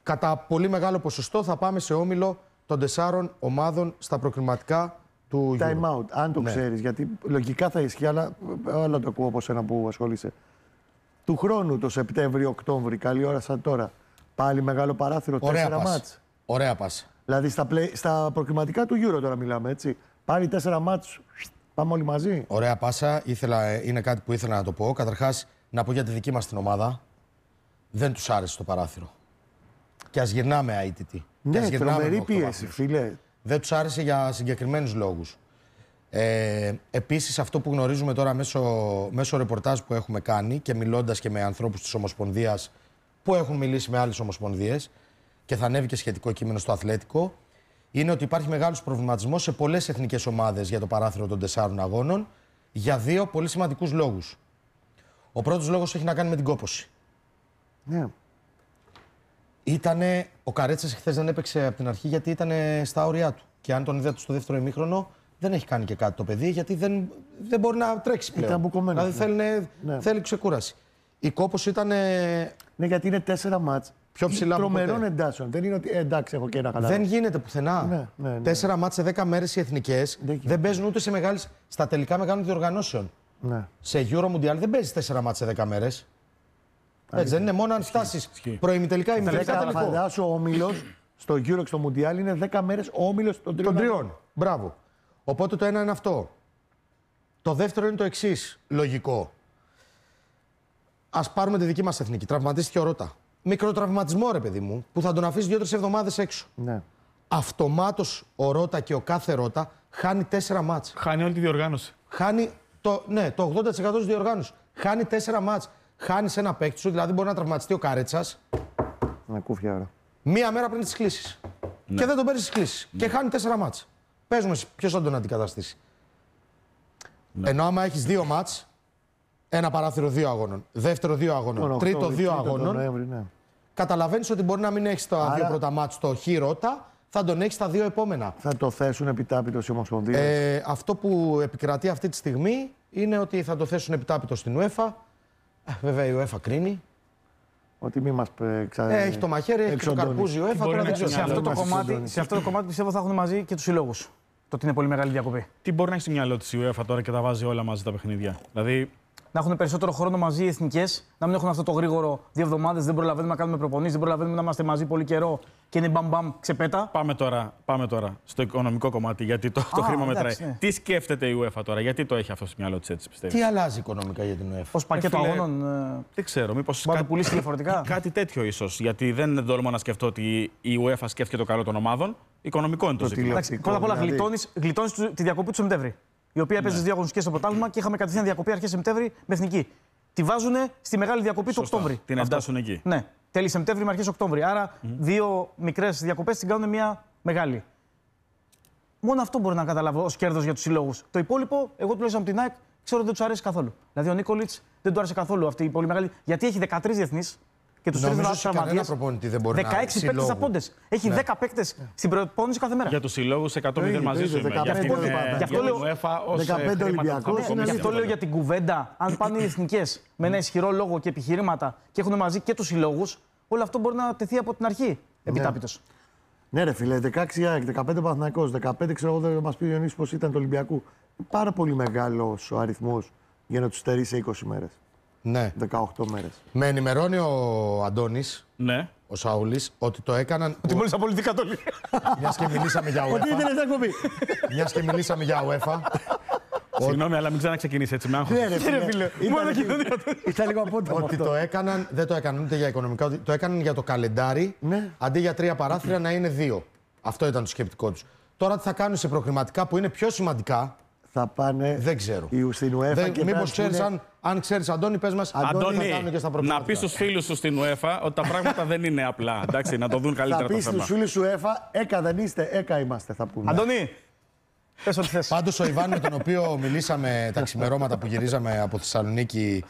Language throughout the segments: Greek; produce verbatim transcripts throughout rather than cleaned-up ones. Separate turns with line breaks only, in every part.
κατά πολύ μεγάλο ποσοστό θα πάμε σε όμιλο των τεσσάρων ομάδων στα προκριματικά του Euro.
Time out, αν το
ναι.
ξέρεις, γιατί λογικά θα ισχύει, αλλά όλα το ακούω από σένα που ασχολείσαι. Του χρόνου, το Σεπτέμβριο-Οκτώβριο, καλή ώρα σαν τώρα, πάλι μεγάλο παράθυρο, τέσσερα μάτς.
Ωραία πάσα.
Δηλαδή στα, play, στα προκριματικά του Euro τώρα μιλάμε, έτσι. Πάλι τέσσερα μάτς, πάμε όλοι μαζί.
Ωραία πάσα. Ήθελα, είναι κάτι που ήθελα να το πω. Καταρχάς, να πω για τη δική μας την ομάδα. Δεν τους άρεσε το παράθυρο. Και ας γυρνάμε αίτητοι.
Ναι, τρομερή πίεση, φίλε.
Δεν τους άρεσε για συγκεκριμένους λόγους. Ε, επίσης, αυτό που γνωρίζουμε τώρα μέσω, μέσω ρεπορτάζ που έχουμε κάνει και μιλώντας και με ανθρώπους της Ομοσπονδίας που έχουν μιλήσει με άλλες ομοσπονδίες και θα ανέβει και σχετικό κείμενο στο Αθλέτικο, είναι ότι υπάρχει μεγάλος προβληματισμός σε πολλές εθνικές ομάδες για το παράθυρο των τεσσάρων αγώνων για δύο πολύ σημαντικούς λόγους. Ο πρώτος λόγος έχει να κάνει με την κόπωση.
Ναι.
Ήτανε, ο Καρέτσας χθες δεν έπαιξε από την αρχή γιατί ήταν στα όρια του. Και αν τον είδατε στο δεύτερο ημίχρονο, δεν έχει κάνει και κάτι το παιδί γιατί δεν, δεν μπορεί να τρέξει πλέον.
Ήταν μπουκωμένο.
Δηλαδή
ναι.
θέλει,
ναι.
θέλει ξεκούραση. Η κόπωση ήταν.
Ναι, γιατί είναι τέσσερα μάτς.
Πιο ψηλά από
τρομερών
ποτέ.
εντάσεων. Δεν είναι ότι ε, εντάξει, έχω και ένα καλά.
Δεν γίνεται πουθενά.
Ναι, ναι, ναι.
Τέσσερα μάτς σε δέκα μέρες οι εθνικές δεν, δεν παίζουν ούτε σε μεγάλες, στα τελικά μεγάλων διοργανώσεων.
Ναι.
Σε Euro Mundial δεν παίζει τέσσερα μάτς σε δέκα μέρες. Έτσι δεν είναι, μόνο αν φτάσει προημιτελικά ή ημιτελικά τελικό.
Φαντάσου ο όμιλος στο Euro και στο Mundial είναι δέκα μέρες ο όμιλος των τριών.
Των τριών. Μπράβο. Οπότε το ένα είναι αυτό. Το δεύτερο είναι το εξής λογικό. Ας πάρουμε τη δική μας εθνική. Τραυματίστηκε ο Ρώτα. Μικροτραυματισμό, ρε παιδί μου, που θα τον αφήσει δύο-τρεις εβδομάδες έξω.
Ναι.
Αυτομάτως ο Ρώτα και ο κάθε Ρώτα χάνει τέσσερα μάτς.
Χάνει όλη τη διοργάνωση.
Χάνει το, ναι, το ογδόντα τοις εκατό της διοργάνωσης. Χάνει τέσσερα μάτς. Χάνει ένα παίκτη σου, δηλαδή μπορεί να τραυματιστεί ο Καρέτσας.
Να κούφια ώρα.
Μία μέρα πριν τις κλήσεις. Ναι. Και δεν τον παίρνει στις κλήσεις. Ναι. Και χάνει τέσσερα μάτς. Πες μου, ποιος θα τον αντικαταστήσει. Ναι. Ενώ άμα έχεις δύο μάτς, ένα παράθυρο δύο αγώνων, δεύτερο δύο αγώνων,
τον
τρίτο
οκτώβρη,
δύο
τρίτο
αγώνων,
Νοέμβρη, ναι.
καταλαβαίνεις ότι μπορεί να μην έχεις τα
Άρα...
δύο πρώτα μάτς στο χ-ρώτα, θα τον έχεις τα δύο επόμενα.
Θα το θέσουν επιτάπητος οι ομοσπονδίες.
Ε, αυτό που επικρατεί αυτή τη στιγμή είναι ότι θα το θέσουν επιτάπητο στην UEFA. Ε, βέβαια η UEFA κρίνει.
Ότι μην μας ξα...
ε, έχει το μαχαίρι, έχει το καρπούζι η UEFA. Τώρα δεν ξέρω.
Σε αυτό, το κομμάτι, σε αυτό το κομμάτι πιστεύω θα έχουν μαζί και τους συλλόγους. Το ότι είναι πολύ μεγάλη διακοπή.
Τι μπορεί να έχει στο μυαλό της η UEFA τώρα και τα βάζει όλα μαζί τα παιχνίδια. Δηλαδή...
Να έχουν περισσότερο χρόνο μαζί οι εθνικές, να μην έχουν αυτό το γρήγορο δύο εβδομάδες, δεν προλαβαίνουμε να κάνουμε προπονήσεις, δεν προλαβαίνουμε να είμαστε μαζί πολύ καιρό και είναι μπαμ μπαμ ξεπέτα.
Πάμε τώρα, πάμε τώρα στο οικονομικό κομμάτι, γιατί το, Α, το χρήμα εντάξει, μετράει. Ναι. Τι σκέφτεται η UEFA τώρα, γιατί το έχει αυτό στο μυαλό της έτσι, πιστεύεις.
Τι αλλάζει οικονομικά για την UEFA.
Ως πακέτο
φίλε,
αγώνων.
Δεν ξέρω, μήπως.
Μπορεί να το πουλήσει διαφορετικά.
Κάτι τέτοιο ίσως. Γιατί δεν τολμώ να σκεφτώ ότι η UEFA σκέφτηκε το καλό των ομάδων. Οικονομικό είναι το, το ζήτημα.
Πρώτα απ' όλα γλιτώνεις τη διακοπή του Σεπτέμβρη. Η οποία έπαιζε ναι. δύο αγωνιστικές στο πρωτάθλημα και είχαμε κατευθείαν διακοπή αρχές Σεπτέμβρη με εθνική. Τη βάζουν στη μεγάλη διακοπή Σωστά. του Οκτώβρη.
Την εντάσσουν εκεί.
Ναι, τέλη Σεπτέμβρη με αρχές Οκτώβρη. Άρα mm. δύο μικρές διακοπές την κάνουν μια μεγάλη. Μόνο αυτό μπορεί να καταλάβω ως κέρδος για τους συλλόγους. Το υπόλοιπο, εγώ τουλάχιστον από την ΑΕΚ ξέρω δεν τους αρέσει καθόλου. Δηλαδή ο Νίκολιτς δεν του άρεσε καθόλου αυτή η πολύ μεγάλη. Γιατί έχει δεκατρείς διεθνείς. Και τους τρεις τραυματίες. δεκαέξι παίκτες απόντες. Έχει ναι. δέκα παίκτες στην προπόνηση κάθε μέρα.
Για τους συλλόγους εκατό μηδέν μαζί σου.
Γι' αυτό λέω.
δεκαπέντε Ολυμπιακούς.
Γι' αυτό λέω για την κουβέντα. Αν πάνε οι εθνικές με ένα ισχυρό λόγο και επιχειρήματα και έχουν μαζί και τους συλλόγους, όλο αυτό μπορεί να τεθεί από την αρχή επιτάπητος.
Ναι, ρε φίλε, δεκαέξι ΑΕΚ, δεκαπέντε Παναθηναϊκός, δεκαπέντε ξέρω εγώ δεν μας πει ο Ιωνής πώς ήταν το Ολυμπιακού. Πάρα πολύ μεγάλος ο αριθμός για να τους στερεί σε είκοσι μέρες.
Ναι.
δεκαοκτώ μέρες.
Με ενημερώνει ο Αντώνης,
ναι.
ο Σαούλης, ότι το έκαναν.
Ότι μόλις απολυθεί κατολή.
Μιας και μιλήσαμε για UEFA.
Ότι ήθελες να κοπεί.
Μιας και μιλήσαμε για UEFA.
Συγγνώμη, αλλά μην ξαναξεκινήσει έτσι με άγχος.
Ναι, ρε φίλε. Ήταν λίγο απότομο.
Ότι το έκαναν, δεν το έκαναν ούτε για οικονομικά, το έκαναν για το καλεντάρι. Αντί για τρία παράθυρα να είναι δύο. Αυτό ήταν το σκεπτικό τους. Τώρα τι θα κάνουν σε προκριματικά που είναι πιο σημαντικά.
Θα πάνε.
Δεν ξέρω.
Στην UEFA.
Μήπως ξέρεις, αν, αν ξέρεις, Αντώνη, πες μας.
Αντώνη,
θα κάνουν και στα
να πεις στους φίλους σου στην UEFA ότι τα πράγματα δεν είναι απλά. Εντάξει, να το δουν καλύτερα το θέμα.
Θα πεις στους φίλους σου UEFA, έκα δεν είστε, έκα είμαστε, θα πούμε.
Αντώνη, πες ό,τι θες.
Πάντως ο Ιβάν με τον οποίο μιλήσαμε τα ξημερώματα που γυρίζαμε από Θεσσαλονίκη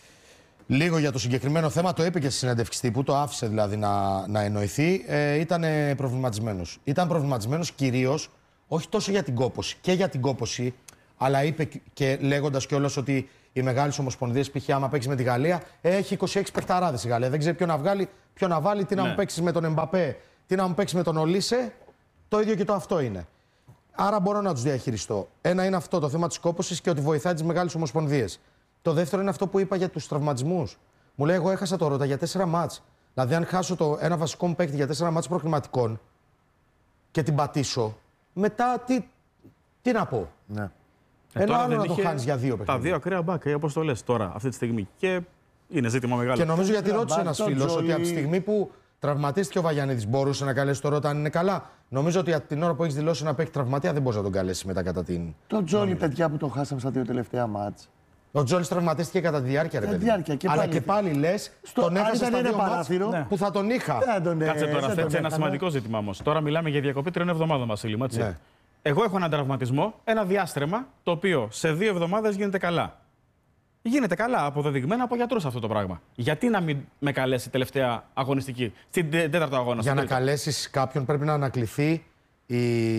λίγο για το συγκεκριμένο θέμα, το είπε και στη συνέντευξη τύπου, το άφησε δηλαδή να, να εννοηθεί, ε, ήταν προβληματισμένος. Ήταν προβληματισμένος κυρίως, όχι τόσο για την κόπωση, και για την κόπωση, αλλά είπε και λέγοντας κιόλας ότι οι μεγάλες ομοσπονδίες, π.χ. άμα παίξει με τη Γαλλία, έχει είκοσι έξι παιχταράδες η Γαλλία. Δεν ξέρει ποιο να βγάλει, ποιο να βάλει, τι να
ναι.
μου παίξει με τον Εμπαπέ, τι να μου παίξει με τον Ολίσε. Το ίδιο και το αυτό είναι. Άρα μπορώ να τους διαχειριστώ. Ένα είναι αυτό το θέμα της κόπωσης και ότι βοηθάει τις μεγάλες ομοσπονδίες. Το δεύτερο είναι αυτό που είπα για τους τραυματισμούς. Μου λέει: εγώ έχασα το Ρότα για τέσσερα μάτς. Δηλαδή, αν χάσω το, ένα βασικό μου παίκτη για τέσσερα μάτς προκριματικών και την πατήσω, μετά τι, τι να πω.
Ναι.
Ε, Ένα άλλο να
είχε
το χάνεις για δύο παιχνίδια.
Τα δύο ακραία μπακ, όπως το λες τώρα, αυτή τη στιγμή. Και είναι ζήτημα μεγάλο.
Και νομίζω γιατί ρώτησε
Μπακ,
ένας
το
φίλος
Τζόλι.
ότι από τη στιγμή που τραυματίστηκε ο Βαγιανίδης μπορούσε να καλέσει το Ρότα αν είναι καλά. Νομίζω ότι από την ώρα που έχει δηλώσει ένα παίκτη τραυματία δεν μπορεί να τον καλέσει μετά κατά την.
Το Τζόλι, παιδιά που τον χάσαμε στα δύο τελευταία μάτς.
Ο Τζόλις τραυματίστηκε κατά τη διάρκεια, ρε
Κατά
παιδί.
τη διάρκεια, και
Αλλά
πάλι.
και πάλι λες,
Στο-
τον
αν
έχασα
ήταν
στα
ένα
δύο μάτς
παράθυρο,
ναι.
που θα τον είχα.
Δεν τον, ε,
Κάτσε τώρα,
δεν
θέτει
τον
ένα
έκανα.
σημαντικό ζήτημα όμως. Τώρα μιλάμε για διακοπή τριών εβδομάδων, Βασίλη μου, έτσι.
Ναι.
Εγώ έχω έναν τραυματισμό, ένα διάστρεμα, το οποίο σε δύο εβδομάδες γίνεται καλά. Γίνεται καλά, αποδεδειγμένα από γιατρούς αυτό το πράγμα. Γιατί να μην με καλέσει τελευταία αγωνιστική, στην τε- τέταρτο αγώνα.
Για
στον
να
τρίτο.
καλέσεις κάποιον πρέπει να ανακληθεί η,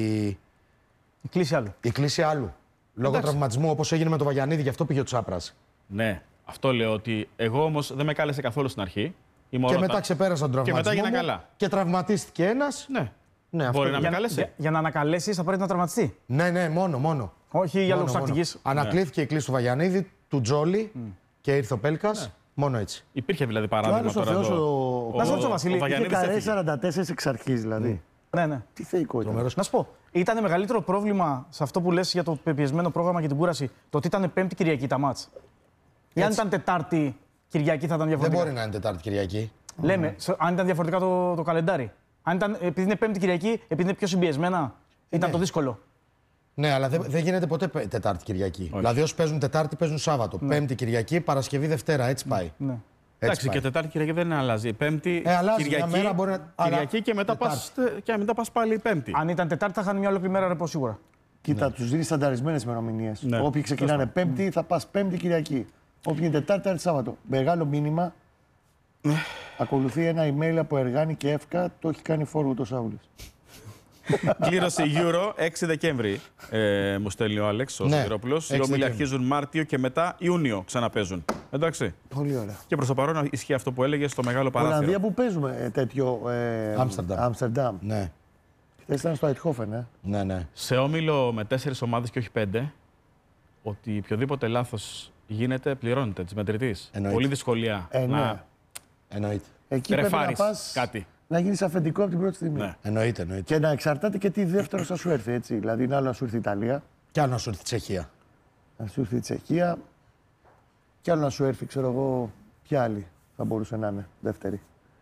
Η κλίση άλλου.
η κλίση άλλου. Λόγω
Εντάξει.
τραυματισμού, όπως έγινε με τον Βαγιανίδη, γι' αυτό πήγε ο Τσάπρας.
Ναι, αυτό λέω ότι εγώ όμως δεν με κάλεσε καθόλου στην αρχή. Είμαι ο
Και
Ρώτα.
μετά ξεπέρασαν τον
Και μετά
τραυματισμό.
έγινα
μου
καλά.
Και τραυματίστηκε ένας.
Ναι.
Ναι, αυτό
Μπορεί να
είναι.
με
Για,
καλέσει.
για, για να ανακαλέσει θα πρέπει να τραυματιστεί.
Ναι, ναι, μόνο, μόνο.
Όχι για
Μόνο,
λόγου
μόνο.
τακτική.
Ανακλήθηκε η κλίση του Βαγιανίδη, του Τζόλι και ήρθε ο Πέλκας. Μόνο έτσι.
Υπήρχε δηλαδή
Και ο
παράδειγμα
άλλος ο
τώρα
Θεός,
εδώ.
ο-
Να σε ρωτήσω, Βασίλη,
ο
είχε
Είχε
Βαγιανίδης
καρέ
έφυγε.
σαράντα τέσσερα εξ αρχής δηλαδή.
Ναι, ναι.
Τι θεϊκό ήταν.
Τρομερός.
Να σου πω, ήταν μεγαλύτερο πρόβλημα σε αυτό που λες για το πεπιεσμένο πρόγραμμα και την κούραση το ότι ήταν Πέμπτη Κυριακή τα μάτς. Ή αν ήταν Τετάρτη Κυριακή θα ήταν
Δεν
διαφορετικά.
μπορεί να είναι Τετάρτη Κυριακή.
Λέμε, σε- αν ήταν διαφορετικά το, το καλεντάρι. Αν ήταν, επειδή είναι Πέμπτη Κυριακή, επειδή είναι πιο συμπιεσμένα, ήταν
ναι.
το δύσκολο.
Ναι, αλλά δεν, δεν γίνεται ποτέ πε- Τετάρτη Κυριακή. Δηλαδή, όσοι παίζουν Τετάρτη παίζουν Σάββατο. Πέμπτη Κυριακή, Παρασκευή Δευτέρα. Έτσι πάει.
Ναι.
Έτσι
Εντάξει,
πάει.
και Τετάρτη Κυριακή δεν αλλάζει. Πέμπτη,
Ε, αλλάζει, μια
Κυριακή,
μέρα μπορεί να- αλλά-
Κυριακή και μετά, πας, και μετά πας πάλι Πέμπτη.
Αν ήταν Τετάρτη, θα είχαν μια ολόκληρη μέρα ρεπό σίγουρα.
Κοίτα, τους δίνει στανταρισμένες ημερομηνίες.
Ναι.
Όποιοι ξεκινάνε Πέμπτη, θα πας Πέμπτη Κυριακή. Όποιοι είναι Τετάρτη, θα έρθει Σάββατο. Μεγάλο μήνυμα. Ακολουθεί ένα email από Εργάνη και Εύκα. Το έχει κάνει forward ο Σάουλης.
Κλήρωση Euro έξι Δεκέμβρη. Ε, μου στέλνει ο Άλεξ, ο
Ναι,
Σιδηρόπουλος. Οι
έξι
όμιλοι
Δεκέμβρη.
αρχίζουν Μάρτιο και μετά Ιούνιο ξαναπέζουν. Εντάξει.
Πολύ ωραία.
Και προς το παρόν ισχύει αυτό που έλεγε στο μεγάλο
Ολλανδία
παράθυρο.
που παίζουμε ε, τέτοιο. Ε,
Άμστερνταμ.
Άμστερνταμ.
Ναι,
Χθες ήταν στο Αιτχόφεν, ε.
ναι, ναι.
Σε όμιλο με τέσσερις ομάδες και όχι πέντε, ότι οποιοδήποτε λάθος γίνεται πληρώνεται της μετρητής.
Εννοείται.
Πολύ δυσκολία
Ε, ναι.
να
Εννοείται.
Εκεί πρέπει να
τρεφάρεις
πας
κάτι.
να γίνεις αφεντικό από την πρώτη στιγμή.
Ναι.
Εννοείται, εννοείται.
Και να εξαρτάται και τι δεύτερο θα σου έρθει, έτσι. Δηλαδή, είναι άλλο να σου έρθει η Ιταλία,
Κι άλλο να σου έρθει η Τσεχία.
να σου έρθει η Τσεχία, και άλλο να σου έρθει, ξέρω εγώ, ποια άλλη θα μπορούσε να είναι δεύτερη.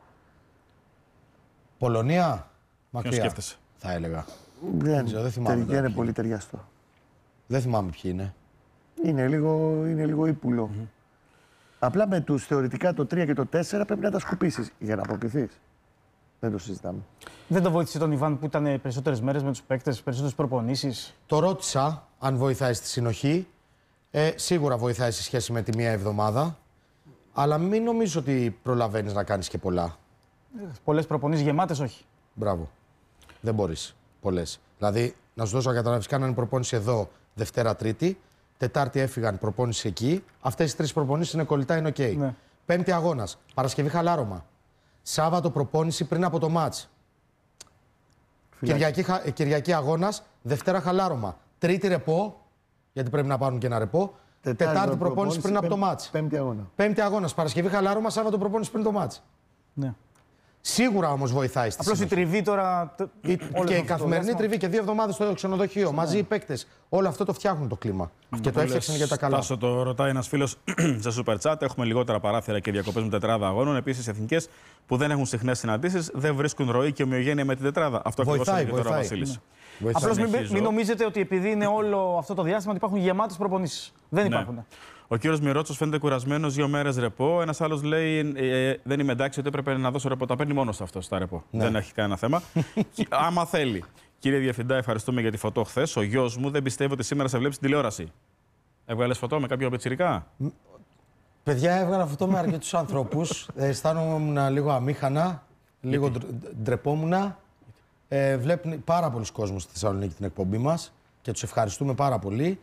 Πολωνία, μακριά.
σκέφτεσαι?
Θα έλεγα.
Δεν,
ξέρω, δεν θυμάμαι
τερι-
τώρα
είναι
ποιοι
πολύ ταιριαστό.
Δεν θυμάμαι ποιοι είναι.
Είναι λίγο, είναι λίγο ύπουλο. Απλά με τους θεωρητικά το τρία και το τέσσερα πρέπει να τα σκουπίσεις για να αποκληθείς. Δεν το συζητάμε.
Δεν το βοήθησε τον Ιβάν που ήταν περισσότερες μέρες με τους παίκτες, περισσότερες προπονήσεις.
Το ρώτησα αν βοηθάει στη συνοχή. Ε, σίγουρα βοηθάει σε σχέση με τη μία εβδομάδα. Αλλά μην νομίζω ότι προλαβαίνεις να κάνεις και πολλά.
Πολλές προπονήσεις γεμάτες, όχι.
Μπράβο. Δεν μπορείς. Πολλές. Δηλαδή, να σου δώσω να καταλάβεις, κάνανε προπόνηση εδώ Δευτέρα Τρίτη. Τετάρτη έφυγαν προπόνηση εκεί. Αυτές οι τρεις προπονήσεις είναι κολλητά, είναι οκ.
Ναι.
Πέμπτη αγώνας. Παρασκευή χαλάρωμα. Σάββατο προπόνηση πριν από το μάτς. Κυριακή, χα- Κυριακή αγώνας. Δευτέρα χαλάρωμα. Τρίτη ρεπό, γιατί πρέπει να πάρουν και ένα ρεπό. Τετάρτη προπόνηση πριν από το
πέμπ-
μάτς.
Πέμπτη αγώνα.
Πέμπτη αγώνας. Παρασκευή χαλάρωμα. Σάββατο προπόνηση πριν το μάτς.
Ναι.
Σίγουρα όμως βοηθάει στη
Απλώς η
συνοχή.
τριβή τώρα. τε-
Η-
όλο
και η
αυτό το
καθημερινή
διάστημα.
τριβή και δύο εβδομάδες στο ξενοδοχείο. Μαζί οι παίκτες. Όλο αυτό το φτιάχνουν το κλίμα. Και το έφτιαξαν για τα καλά.
Τάσο, το ρωτάει ένας φίλος σε Super Chat. Έχουμε λιγότερα παράθυρα και διακοπές με τετράδα αγώνων. Επίσης, εθνικές που δεν έχουν συχνές συναντήσεις δεν βρίσκουν ροή και ομοιογένεια με την τετράδα. Αυτό ακριβώς
Βοηθάει,
έλεγε τώρα ο
βοηθάει.
Βασίλης.
Βοηθάει.
Απλώς μην,
Συνεχίζω.
μην νομίζετε ότι επειδή είναι όλο αυτό το διάστημα ότι υπάρχουν γεμάτες προπονήσεις. Δεν
Ναι.
υπάρχουν.
Ο κύριος Μιρότσος φαίνεται κουρασμένος, δύο μέρες ρεπό. Ένας άλλος λέει: ε, Δεν είμαι εντάξει, ότι έπρεπε να δώσω ρεπό. Τα παίρνει μόνος του αυτό στα ρεπό. Δεν έχει κανένα θέμα. Και άμα θέλει. Κύριε Διευθυντά, ευχαριστούμε για τη φωτό χθες. Ο γιος μου δεν πιστεύει ότι σήμερα σε βλέπει στην τηλεόραση. Έβγαλες φωτό με κάποιο πετσιρικά?
Παιδιά, έβγαλα αυτό με αρκετούς ανθρώπους. Ε, αισθάνομαι λίγο αμήχανα, λίγο ντρ- ντρεπόμουνα. Ε, βλέπουν πάρα πολλοί κόσμος στη Θεσσαλονίκη την εκπομπή μας και τους ευχαριστούμε πάρα πολύ.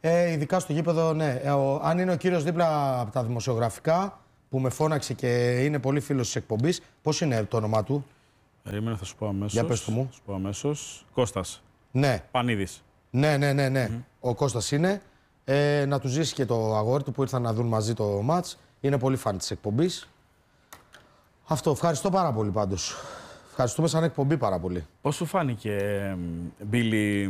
Ε, ειδικά στο γήπεδο, ναι. Ε, ο, αν είναι ο κύριος δίπλα από τα δημοσιογραφικά που με φώναξε και είναι πολύ φίλος της εκπομπής, πώς είναι το όνομά του?
Περίμενε, θα σου πω αμέσως.
Για πες το μου.
Θα σου πω αμέσως. Κώστας.
Ναι.
Πανίδης.
Ναι, ναι, ναι, ναι.
Mm-hmm.
Ο Κώστας είναι. Ε, να του ζήσει και το αγόρι του που ήρθαν να δουν μαζί το μάτς. Είναι πολύ φαν της εκπομπής. Αυτό. Ευχαριστώ πάρα πολύ πάντως. Ευχαριστούμε σαν εκπομπή πάρα πολύ.
Πώς σου φάνηκε, Μπίλι,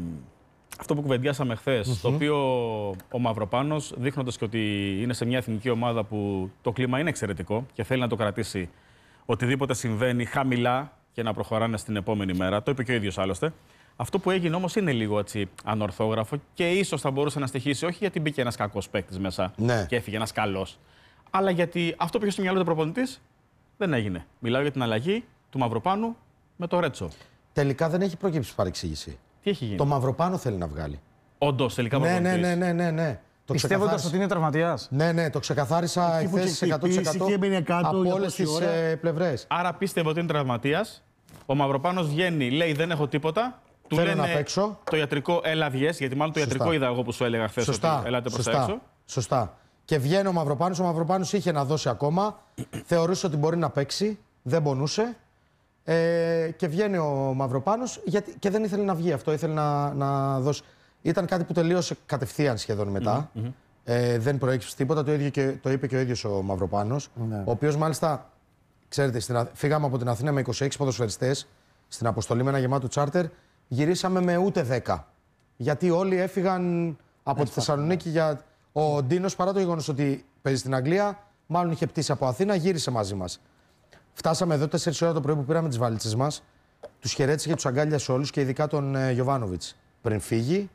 αυτό που κουβεντιάσαμε χθες, mm-hmm. το οποίο ο Μαυροπάνος, δείχνοντας και ότι είναι σε μια εθνική ομάδα που το κλίμα είναι εξαιρετικό και θέλει να το κρατήσει οτιδήποτε συμβαίνει χαμηλά και να προχωράνε στην επόμενη μέρα, το είπε και ο ίδιος άλλωστε. Αυτό που έγινε όμως είναι λίγο έτσι ανορθόγραφο και ίσως θα μπορούσε να στοιχήσει, όχι γιατί μπήκε ένας κακός παίκτης μέσα
ναι.
και έφυγε ένας καλός, αλλά γιατί αυτό που είχε στο μυαλό του προπονητής δεν έγινε. Μιλάω για την αλλαγή του Μαυροπάνου με το Ρέτσο.
Τελικά δεν έχει προκύψει παρεξήγηση.
Τι έχει γίνει?
Το Μαυροπάνο θέλει να βγάλει.
Όντως, τελικά
ναι,
προπονητής.
ναι, ναι, ναι, ναι.
Πιστεύοντας ότι είναι τραυματίας.
Ναι, ναι, το ξεκαθάρισα εχθές εκατό τοις εκατό από όλες τις ε, πλευρές.
Άρα πίστευε ότι είναι τραυματίας. Ο Μαυροπάνος βγαίνει, λέει δεν έχω τίποτα. Του
Θέλω
λένε
να παίξω.
Το ιατρικό έλα βγες, γιατί μάλλον το
Σωστά.
ιατρικό είδα εγώ που σου έλεγα χθες ότι ελάτε προς τα έξω.
Σωστά. Και βγαίνει ο Μαυροπάνος. Ο Μαυροπάνος είχε να δώσει ακόμα. Θεωρούσε ότι μπορεί να παίξει. Δεν πονούσε. Ε, και βγαίνει ο Μαυροπάνος γιατί, και δεν ήθελε να βγει αυτό. Ήθελε να, να δώσει. Ήταν κάτι που τελείωσε κατευθείαν σχεδόν μετά. Mm-hmm. Ε, δεν προέκυψε τίποτα. Το, ίδιο και, το είπε και ο ίδιος ο Μαυροπάνος. Mm-hmm. Ο οποίος μάλιστα, ξέρετε, στην, φύγαμε από την Αθήνα με είκοσι έξι ποδοσφαιριστές στην αποστολή με ένα γεμάτο τσάρτερ. Γυρίσαμε με ούτε δέκα. Γιατί όλοι έφυγαν από τη Θεσσαλονίκη. Για... Ο Ντίνος, παρά το γεγονός ότι παίζει στην Αγγλία, μάλλον είχε πτήσει από Αθήνα, γύρισε μαζί μας. Φτάσαμε εδώ τέσσερις ώρα το πρωί που πήραμε τις βαλίτσες μας. Τους χαιρέτησε και τους αγκάλιασε όλους και ειδικά τον ε, Γιοβάνοβιτς πριν φύγει.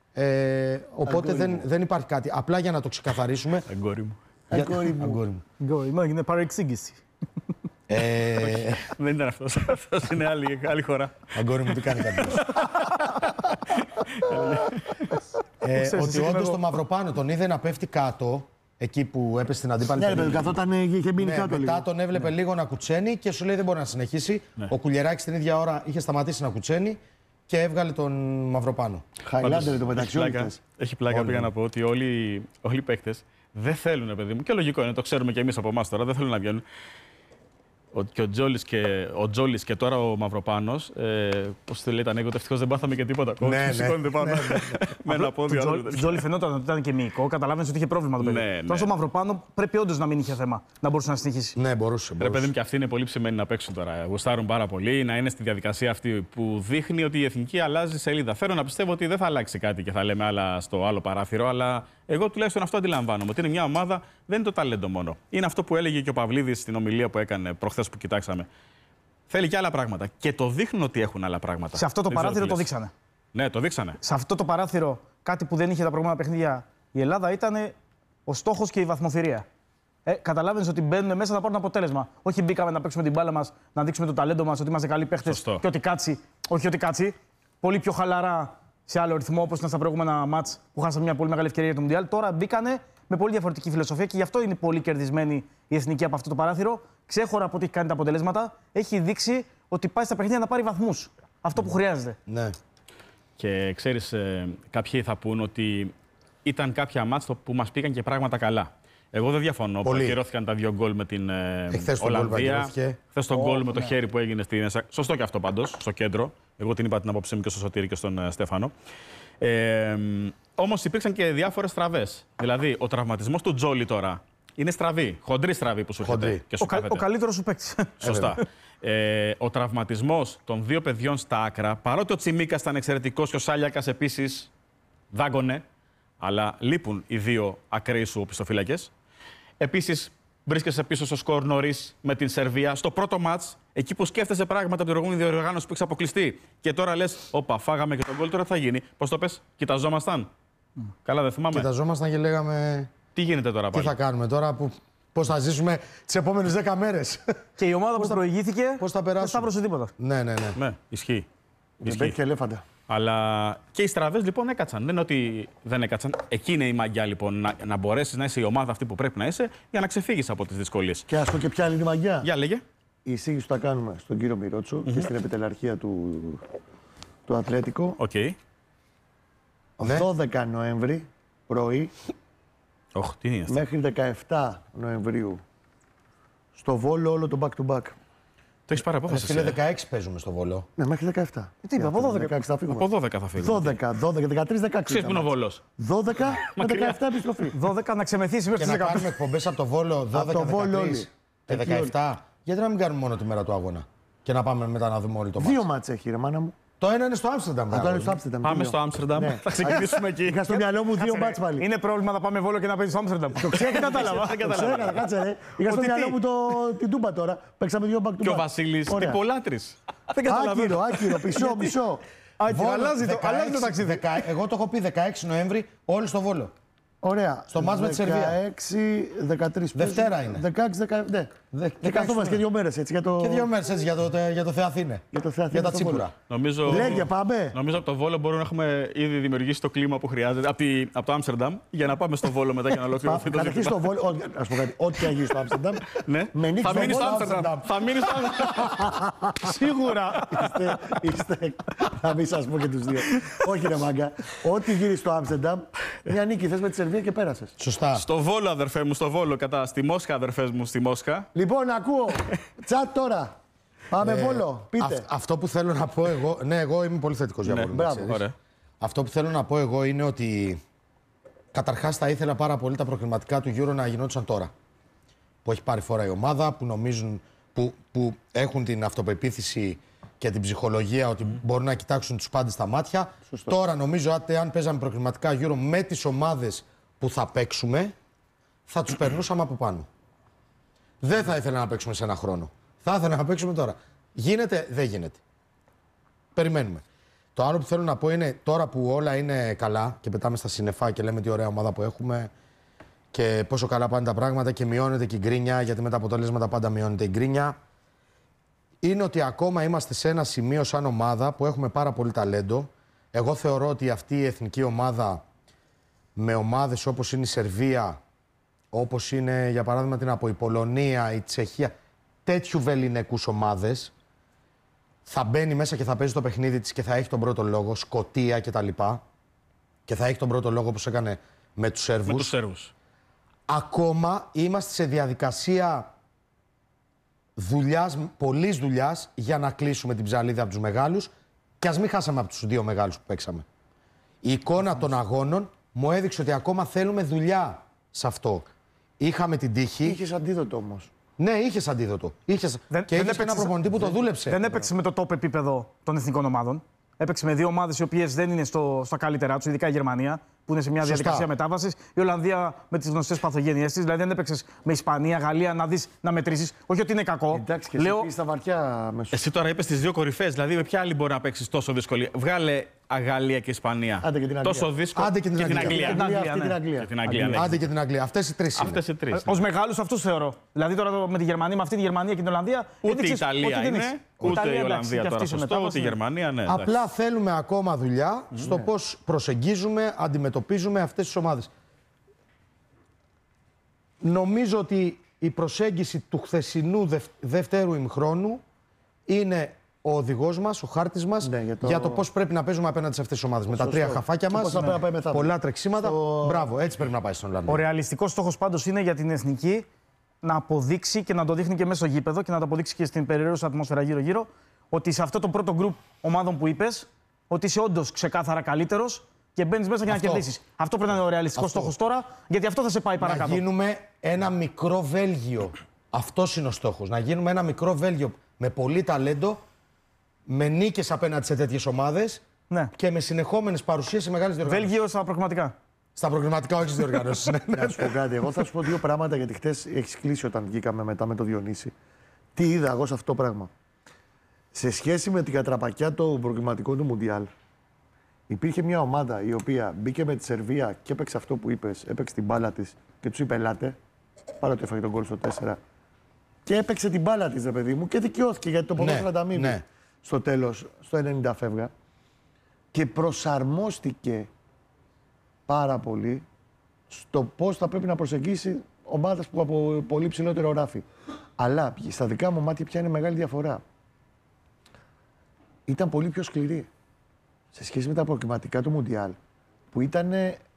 Ε, οπότε δεν, δεν υπάρχει κάτι. Απλά για να το ξεκαθαρίσουμε.
Αγκόρι μου.
Για... Αγκόρι μου.
Είναι παρεξήγηση.
Ε... Δεν ήταν αυτός. Αυτός είναι άλλη, άλλη χώρα.
Αγκόρι μου, τι κάνει κάτι. ε, ότι όντως το Μαυροπάνο τον είδε να πέφτει κάτω. Εκεί που έπεσε στην αντίπαλη
περιοχή. Ναι, καθόταν, είχε μείνει
ναι,
κάτω
μετά
λίγο.
τον έβλεπε
ναι.
λίγο να κουτσένει και σου λέει δεν μπορεί να συνεχίσει. Ναι. Ο Κουλιεράκης την ίδια ώρα είχε σταματήσει να κουτσένει και έβγαλε τον Μαυροπάνο.
Χαϊλάντερ το μεταξύ όλων.
Έχει πλάκα, πήγα να πω ότι όλοι, όλοι οι παίκτες δεν θέλουν, παιδί μου, και λογικό είναι, το ξέρουμε και εμείς από εμάς τώρα, δεν θέλουν να βγαίνουν. Ο, και ο Τζόλης και, ο Τζόλης και τώρα ο Μαυροπάνος, ε, πώς το λέει τα ανέκδοτα, ευτυχώς δεν πάθαμε και τίποτα ακόμα.
Ναι, ναι.
Σηκώνεται πάνω. Ναι, ναι. Με ένα πόδι.
Ο Τζόλη φαινόταν ότι ήταν και μυϊκό, καταλάβαινε ότι είχε πρόβλημα το παιδί.
Ναι, ναι.
Τώρα στο Μαυροπάνο πρέπει όντως να μην είχε θέμα, να μπορούσε να συνεχίσει.
Ναι, μπορούσε.
Ρε παιδί μου, και αυτοί είναι πολύ ψημένοι να παίξουν τώρα. Γουστάρουν πάρα πολύ, να είναι στη διαδικασία αυτή που δείχνει ότι η εθνική αλλάζει σελίδα. Θέλω να πιστεύω ότι δεν θα αλλάξει κάτι και θα λέμε άλλα στο άλλο παράθυρο, αλλά εγώ τουλάχιστον αυτό αντιλαμβάνομαι. Ότι είναι μια ομάδα, δεν είναι το ταλέντο μόνο. Είναι αυτό που έλεγε και ο Παυλίδης στην ομιλία που έκανε προχθές που κοιτάξαμε. Θέλει και άλλα πράγματα. Και το δείχνουν ότι έχουν άλλα πράγματα.
Σε αυτό το
δεν
παράθυρο το δείξανε.
Ναι, το δείξανε.
Σε αυτό το παράθυρο, κάτι που δεν είχε τα προηγούμενα παιχνίδια η Ελλάδα ήταν ο στόχος και η βαθμοφυρία. Ε, Καταλάβαινε ότι μπαίνουν μέσα να πάρουν αποτέλεσμα. Όχι μπήκαμε να παίξουμε την μπάλα μας, να δείξουμε το ταλέντο μας, ότι είμαστε καλοί παίχτες και ότι κάτσει. Όχι ότι κάτσει. Πολύ πιο χαλαρά σε άλλο ρυθμό, όπως ήταν στα προηγούμενα μάτς που χάσαμε μια πολύ μεγάλη ευκαιρία για το Μουντιάλ. Τώρα μπήκανε με πολύ διαφορετική φιλοσοφία και γι' αυτό είναι πολύ κερδισμένη η εθνική από αυτό το παράθυρο. Ξέχωρα από ό,τι έχει κάνει τα αποτελέσματα, έχει δείξει ότι πάει στα παιχνίδια να πάρει βαθμούς. Αυτό που χρειάζεται.
Ναι.
Και ξέρεις, ε, κάποιοι θα πούν ότι ήταν κάποια μάτς που μας πήγαν και πράγματα καλά. Εγώ δεν διαφωνώ που ακυρώθηκαν τα δύο γκολ με την ε, Ολλανδία. Χθες το γκολ oh, με το ναι. χέρι που έγινε στην. Σωστό και αυτό πάντως, στο κέντρο. Εγώ την είπα την απόψη μου και στο Σωτήρη και στον ε, Στέφανο. Ε, όμως υπήρξαν και διάφορες στραβές. Δηλαδή, ο τραυματισμός του Τζόλι τώρα είναι στραβή, χοντρή στραβή που σου έρχεται.
Ο, κα, ο καλύτερος σου παίκτης.
Σωστά. ε, ο τραυματισμός των δύο παιδιών στα άκρα, παρότι ο Τσιμίκας ήταν εξαιρετικός και ο Σάλιακας επίσης δάγκωνε, αλλά λείπουν οι δύο ακραίοι σου οπισθοφύλακες. Επίσης, βρίσκεσαι πίσω στο σκορ νωρίς με την Σερβία. Στο πρώτο μάτς, εκεί που σκέφτεσαι πράγματα από την προηγούμενη διοργάνωση που έχεις αποκλειστεί. Και τώρα λες, όπα, φάγαμε και τον γκολ, τώρα θα γίνει. Πώς το πες, κοιταζόμασταν. Mm. Καλά, δεν θυμάμαι.
Κοιταζόμασταν και λέγαμε.
Τι γίνεται τώρα πάλι.
Τι θα κάνουμε τώρα, που... πώς θα ζήσουμε τις επόμενες δέκα μέρες.
Και η ομάδα που θα... προηγήθηκε.
Πώς θα περάσουμε.
Δεν θα βρώσει τίποτα.
Ναι, ναι, ναι.
Ναι, ισχύει.
Ισχύει και ελέφαντα.
Αλλά και οι στραβές λοιπόν έκατσαν. Δεν είναι ότι δεν έκατσαν. Εκεί είναι η μαγιά λοιπόν. Να, να μπορέσεις να είσαι η ομάδα αυτή που πρέπει να είσαι για να ξεφύγεις από τις δυσκολίες.
Και ας πω και ποια άλλη είναι η μαγιά.
Για λέγε.
Η εισήγηση που θα κάνουμε στον κύριο Μιρότσο mm-hmm. και στην επιτελαρχία του, του Ατλέτικο.
Okay.
Ναι.
δώδεκα Νοέμβρη πρωί
Οχ, τι είναι αυτό.
μέχρι δεκαεφτά Νοεμβρίου στο Βόλο όλο το back to back.
Το έχει πάρει
Ρε
απόφαση.
φίλε,
ε.
δεκαέξι παίζουμε στο Βόλο.
Ναι, μέχρι δεκαεφτά.
Τι είπα, από δώδεκα.
δεκαέξι θα φύγουμε.
Από δώδεκα θα φύγουμε.
δώδεκα, δώδεκα, δεκατρία, δεκαέξι.
Ξέρεις που είναι ο Βόλος.
δώδεκα με δεκαεφτά επιστροφή.
δώδεκα να ξεμεθύσει μέχρι
Και
τι
να
δεκαπέντε.
κάνουμε εκπομπές από το Βόλο δώδεκα,
το Βόλο
δεκατρία
όλοι.
και
Εκεί
δεκαεπτά. Γιατί να μην κάνουμε μόνο τη μέρα του αγώνα και να πάμε μετά να δούμε όλοι το
Δύο
μάτς.
μάτς έχει, ρε μάνα μου.
Το ένα είναι στο Άμστερνταμ.
Θα το είναι στο Άμστερνταμ.
Πάμε
δύο.
στο Άμστερνταμ.
Ναι.
Θα ξεκινήσουμε εκεί.
Είχα στο μυαλό μου δύο μάτς πάλι.
Είναι πρόβλημα να πάμε Βόλο και να παίζει στο Άμστερνταμ. Το ξέρω, κατάλαβα.
Το ξέχασα, κάτσε ρε. Είχα στο
Ότι
μυαλό
τι?
μου το- την Τούμπα τώρα. Παίξαμε δύο back to back.
Και ο Βασίλης
Ωραία.
τυπολάτρης. Δεν καταλαβαίνω.
Άκυρο, άκυρο, μισό, μισό.
Άκυρο, αλλάζει το- αλλάζει το ταξίδι.
Εγώ το έχω πει δεκαέξι Νοέμβρη, όλοι στο Βόλο.
Ωραία.
Στο μάτς με τη Σερβία.
δεκαέξι, δεκατρία.
Δευτέρα είναι.
δεκαέξι, δεκαεπτά. Ναι.
Δε-
Και
δεκαέξι
καθόμαστε και δύο μέρες έτσι για το.
Και δύο μέρες έτσι για το, για το Θεαθήνε.
Για το Θεαθήνε
Για τα
στο Βόλο.
τσίπουρα.
Νομίζω,
Λέγε, πάμε.
νομίζω από το Βόλο μπορούμε να έχουμε ήδη δημιουργήσει το κλίμα που χρειάζεται από, τη, από το Άμστερνταμ για να πάμε στο Βόλο μετά για να ολοκληρωθεί το
Καταρχήν
ζήτημα.
στο Βόλο. ό- Ας πω κάτι. Ό,τι θα γίνει στο Άμστερνταμ.
Ναι.
Με νίκη
Θα
στο
μείνει στο
Βόλο,
Άμστερνταμ. Θα μείνει στο Άμστερνταμ.
Σίγουρα.
Είστε, είστε, θα μην σας πω και τους δύο. Όχι ρε μάγκα. Ό,τι γίνει στο Άμστερνταμ, μια νίκη θες με τη Σερβία και πέρασες.
Σωστά.
Στο Βόλο, αδερφέ μου, στο Βόλο. Κατά στη Μόσχα, αδερφές μου, στη Μόσχα.
Λοιπόν, ακούω. Τσάτ τώρα. Πάμε
Ε,
Βόλο. Πείτε.
αυ- αυτό που θέλω να πω εγώ. Ναι, εγώ είμαι πολύ θετικός για
Ναι,
Βόλο.
μπράβο.
ξέρεις.
Ωραία.
Αυτό που θέλω να πω εγώ είναι ότι καταρχάς θα ήθελα πάρα πολύ τα προκριματικά του Euro να γινόντουσαν τώρα. Που έχει πάρει φορά η ομάδα, που νομίζουν, που, που έχουν την αυτοπεποίθηση και την ψυχολογία ότι μπορούν να κοιτάξουν τους πάντες στα μάτια. Τώρα νομίζω ότι αν παίζαμε προκριματικά Euro με τις ομάδες που θα παίξουμε, θα τους περνούσαμε από πάνω. Δεν θα ήθελα να παίξουμε σε ένα χρόνο. Θα ήθελα να παίξουμε τώρα. Γίνεται, δεν γίνεται. Περιμένουμε. Το άλλο που θέλω να πω είναι τώρα που όλα είναι καλά και πετάμε στα σύννεφα και λέμε τι ωραία ομάδα που έχουμε και πόσο καλά πάνε τα πράγματα και μειώνεται και η γκρίνια, γιατί με τα αποτελέσματα πάντα μειώνεται η γκρίνια. Είναι ότι ακόμα είμαστε σε ένα σημείο σαν ομάδα που έχουμε πάρα πολύ ταλέντο. Εγώ θεωρώ ότι αυτή η εθνική ομάδα με ομάδες όπως είναι η Σερβία, όπως είναι για παράδειγμα την από η Πολωνία, η Τσεχία, τέτοιου βεληνικούς ομάδες, θα μπαίνει μέσα και θα παίζει το παιχνίδι της και θα έχει τον πρώτο λόγο, Σκωτία κτλ. Και θα έχει τον πρώτο λόγο όπως έκανε με τους Σέρβους.
Με τους Σέρβους.
Ακόμα είμαστε σε διαδικασία δουλειάς, πολλής δουλειάς για να κλείσουμε την ψαλίδα από τους μεγάλους και ας μην χάσαμε από τους δύο μεγάλους που παίξαμε. Η εικόνα των αγώνων μου έδειξε ότι ακόμα θέλουμε δουλειά σε αυτό. Είχαμε την τύχη.
Είχες αντίδοτο όμως.
Ναι, είχες αντίδοτο. Είχες...
Δεν-
και
δεν
είχες ένα
έπαιξες-
προπονητή που το δούλεψε.
Δεν έπαιξε με το top επίπεδο των εθνικών ομάδων. Έπαιξε με δύο ομάδες οι οποίες δεν είναι στο, στα καλύτερά του, ειδικά η Γερμανία, που είναι σε μια
Σωστά.
διαδικασία μετάβασης. Η Ολλανδία με τις γνωστές παθογένειές της. Δηλαδή δεν έπαιξε με Ισπανία, Γαλλία να δεις, να μετρήσεις. Όχι ότι είναι κακό.
Εντάξει, και
Λέω,
εσύ πήγες στα βαθιά μέσω.
Εσύ τώρα είπες τις δύο κορυφές. Δηλαδή, με ποια άλλη μπορεί να παίξει τόσο δύσκολη. Βγάλε Γαλλία και Ισπανία.
Άντε και την Αγγλία.
Τόσο δύσκολο.
Άντε και την Αγγλία.
Αγγλία.
Την Αγγλία,
Αγγλία,
αυτή
ναι.
την Αγγλία.
Και την Αγγλία, ναι.
Άντε και την Αγγλία. Αυτές οι τρεις είναι.
Αυτές οι τρεις.
ως μεγάλους αυτούς θεωρώ. Δηλαδή τώρα με τη Γερμανία, με αυτή τη Γερμανία και την Ολλανδία.
Ούτε η
έδειξες
Ιταλία
ότι δεν
είναι,
έχεις.
ούτε
Ιταλία,
η
εντάξει,
Ολλανδία
και
τώρα
αυτή σε
σωστό,
μετάβαση.
ούτε η Γερμανία, ναι. εντάξει.
Απλά θέλουμε ακόμα δουλειά στο πώς προσεγγίζουμε, αντιμετωπίζουμε αυτές τις ομάδες. Νομίζω ότι η προσέγγιση του χθεσινού δευ- δευτέρου ημιχρόνου είναι ο οδηγός μας, ο χάρτης μας
Ναι,
για,
για
το...
το-
πώς πρέπει να παίζουμε απέναντι σε αυτές τις ομάδες. Με τα τρία χαφάκια
Και
μας,
πώς θα πρέπει να πάει μετά.
πολλά τρεξίματα.
Στο-
Μπράβο, έτσι πρέπει να πάει στον Ολλανδία.
Ο ρεαλιστικός στόχος πάντως είναι για την εθνική να αποδείξει και να το δείχνει και μέσα στο γήπεδο και να το αποδείξει και στην περιραίωσα ατμόσφαιρα γύρω-γύρω ότι σε αυτό το πρώτο γκρουπ ομάδων που είπες, ότι είσαι όντως ξεκάθαρα καλύτερος και μπαίνεις μέσα για να
Αυτό.
κερδίσεις. Αυτό πρέπει να είναι ο ρεαλιστικός
Αυτό.
στόχος τώρα, γιατί αυτό θα σε πάει
Να
παρακάτω.
γίνουμε ένα μικρό Βέλγιο. Αυτός είναι ο στόχος. Να γίνουμε ένα μικρό Βέλγιο με πολύ ταλέντο, με νίκες απέναντι σε τέτοιες ομάδες
Ναι.
και με συνεχόμενες παρουσίες σε μεγάλες διοργανώσεις.
Βέλγιο στα προγραμματικά.
Στα προγραμματικά, όχι στις διοργανώσεις. ναι.
Να σου πω κάτι. Εγώ θα σου πω δύο πράγματα γιατί χτες έχεις κλείσει όταν βγήκαμε μετά με το Διονύση. Τι είδα εγώ σε αυτό το πράγμα. Σε σχέση με την κατραπακιά των προκριματικών του Μουντιάλ, υπήρχε μια ομάδα η οποία μπήκε με τη Σερβία και έπαιξε αυτό που είπες, έπαιξε την μπάλα της και του είπε ελάτε, παρότι έφαγε τον γκολ στο τέσσερα. Και έπαιξε την μπάλα της, ρε παιδί μου, και δικαιώθηκε γιατί το ποδόσφαιρο
Ναι,
τα μείνει.
ναι.
Στο τέλος, στο ενενήντα φεύγα. Και προσαρμόστηκε πάρα πολύ στο πώς θα πρέπει να προσεγγίσει ομάδες που από πολύ ψηλότερο ράφι. Αλλά στα δικά μου μάτια ποια είναι μεγάλη διαφορά. Ήταν πολύ πιο σκληρή σε σχέση με τα προκριματικά του Μουντιάλ, που που ήταν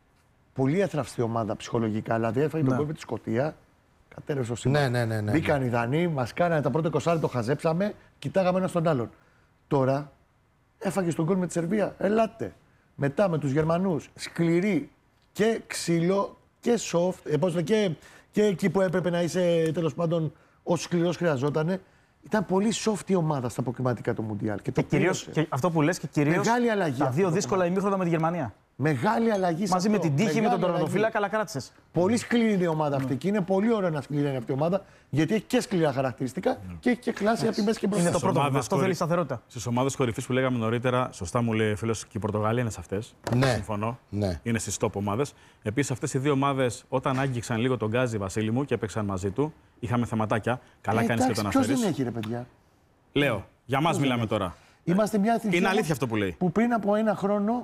πολύ αθραυστή ομάδα ψυχολογικά. Δηλαδή έφαγε τον κόλπο τη Σκωτία, κατέρευσε ο Σίμα.
Ναι, ναι, ναι, ναι.
Μπήκαν οι Δανείοι, μα κάνανε τα πρώτα είκοσι, το χαζέψαμε, κοιτάγαμε ένα τον άλλον. Τώρα έφαγε τον γκολ με τη Σερβία. Ελάτε. Μετά με τους Γερμανούς. Σκληρή και ξύλο και soft. Ε, και, και εκεί που έπρεπε να είσαι τέλος πάντων όσο σκληρός χρειαζόταν. Ήταν πολύ soft η ομάδα στα αποκριματικά του Μουντιάλ. Και,
και, κυρίως, και αυτό που λες και κυρίως
μεγάλη αλλαγή
τα δύο δύσκολα ημίχρονα με τη Γερμανία.
Μεγάλη αλλαγή.
Μαζί με την τύχη, με τον τερματοφύλακα, αλλά κράτησες.
Πολύ σκληρή είναι η ομάδα αυτή και είναι πολύ ωραίο να σκληρή είναι αυτή η ομάδα γιατί έχει και σκληρά χαρακτηριστικά και έχει και κλάση από τη μέση και μπροστά.
Είναι το πρώτο. Αυτό θέλει σταθερότητα.
Στις ομάδες κορυφής που λέγαμε νωρίτερα, σωστά μου λέει ο φίλος, και η Πορτογαλία είναι σε αυτές.
Ναι.
Συμφωνώ.
Ναι.
Είναι στις top ομάδες. Επίσης, αυτές οι δύο ομάδες, όταν άγγιξαν λίγο τον Γκάζι Βασίλη μου και έπαιξαν μαζί του, είχαμε θεματάκια. Καλά
ε,
κάνεις και το αναφέρεις.
Ποιος δεν έχει, ρε παιδιά.
Λέω, για μας μιλάμε τώρα.
Είμαστε μια εθνική.
Είναι αλήθεια αυτό που λέει.
Που πριν από ένα χρόνο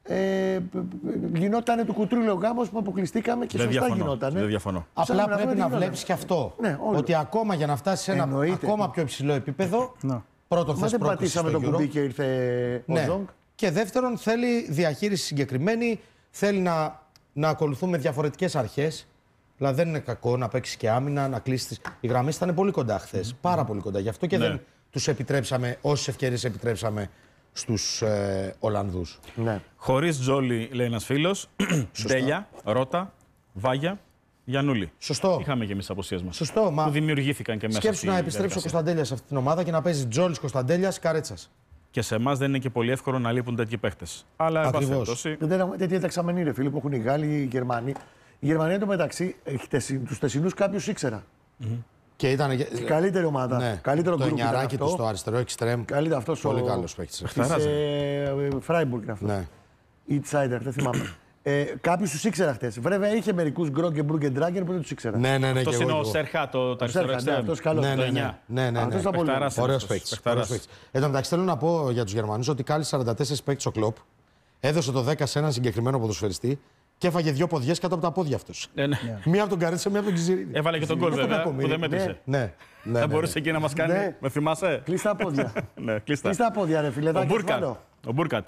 ε, γινόταν του κουτρούλου ο γάμος που αποκλειστήκαμε και
δεν
σωστά
διαφωνώ,
γινόταν.
Δεν διαφωνώ.
Απλά
να
πρέπει
δούμε
να
τι
βλέπεις και αυτό.
Ναι, όλο.
Ότι ακόμα για να φτάσεις σε ένα
Εννοείται.
ακόμα πιο υψηλό επίπεδο,
Ναι.
πρώτον
Μα
θες
δεν
πρόκριση
πατήσαμε
στο
το
Euro.
κουμπί και ήρθε ο
Ναι.
Ζόγκ.
Και δεύτερον, θέλει διαχείριση συγκεκριμένη, θέλει να, να ακολουθούμε διαφορετικές αρχές. Δηλαδή δεν είναι κακό να παίξει και άμυνα, να κλείσει τις... Οι γραμμές ήταν πολύ κοντά χθες. Πάρα πολύ κοντά. Γι' αυτό και
Ναι.
δεν τους επιτρέψαμε, όσες ευκαιρίες επιτρέψαμε στους ε, Ολλανδούς.
Ναι.
Χωρίς Τζόλι, λέει ένας φίλος, Ντέλια, Ρώτα, Βάγια, Γιαννούλη.
Σωστό.
Είχαμε και εμείς τις απουσίες μας.
Σωστό. Μα
Που δημιουργήθηκαν και μέσα.
σκέψου
στη
να επιστρέψει ο
διαδικασία.
Κωνσταντέλιας σε αυτή την ομάδα και να παίζει Τζόλης, Κωνσταντέλιας, Καρέτσας.
Και σε εμάς δεν είναι και πολύ εύκολο να λείπουν τέτοιοι παίχτες. Αλλά εν πάση
Ακριβώς.
περιπτώσει,
Δεν έχουμε τέτοια δεξαμενή, ρε φίλοι, που έχουν οι Γάλλοι, οι Γερμανοί. Η Γερμανία εντωμεταξύ, του τεσσινούς κάποιους ήξερα.
Και ήταν.
Καλύτερη ομάδα.
Ναι.
Καλύτερο
το
γκρουπ ήταν
εννιαράκι του
αυτό.
στο αριστερό εξτρέμ.
Καλύτερο αυτός
Πολύ
ο...
καλός παίκτης.
Της
Χταράζει.
ε, Φράιμπουργκ είναι αυτό.
Ναι.
Ή Τσάιντερ, δεν θυμάμαι. ε, Κάποιους τους ήξερα χτες. Βέβαια είχε μερικούς Γκρόγκ και Μπρούγκ Ντράγκερ που δεν τους ήξερα.
Ναι, ναι, ναι.
αυτός
και
είναι
εγώ,
ο
εγώ.
Σέρχα, το το αριστερό
Σέρχα, ναι,
εξτρέμ.
αυτός καλός.
Ναι, ναι,
Το
ναι.
εννιά.
ναι, ναι,
Αυτός
ναι.
ήταν πολύ
Παιχταράς.
ωραίος.
Ωραίος παίκτης. Ωραίος παίκτης. Εν τω μεταξύ θέλω να πω για τους Γερμανούς ότι κάλεσε σαράντα τέσσερις παίκτες ο Κλοπ. Έδωσε το δέκα σε έναν συγκεκριμένο ποδοσφαιριστή και έφαγε δύο ποδιές κάτω από τα πόδια αυτός.
Ναι, ναι.
Μία από τον Καρέτσα, μία από τον Κιζιρίδη.
Έβαλε και τον γκολ
Δεν τον
βέβαια, που
κακομοίρη.
δεν μέτρησε.
Ναι, ναι.
Θα
ναι,
μπορούσε
ναι.
εκεί να μας κάνει.
Ναι.
Με θυμάσαι.
Κλειστά τα πόδια.
Ναι, κλείστα.
Κλειστά τα πόδια, ρε φίλε.
Ο
δάκρυα
Μπούρκατ.
βάλω.
Ο Μπούρκατ.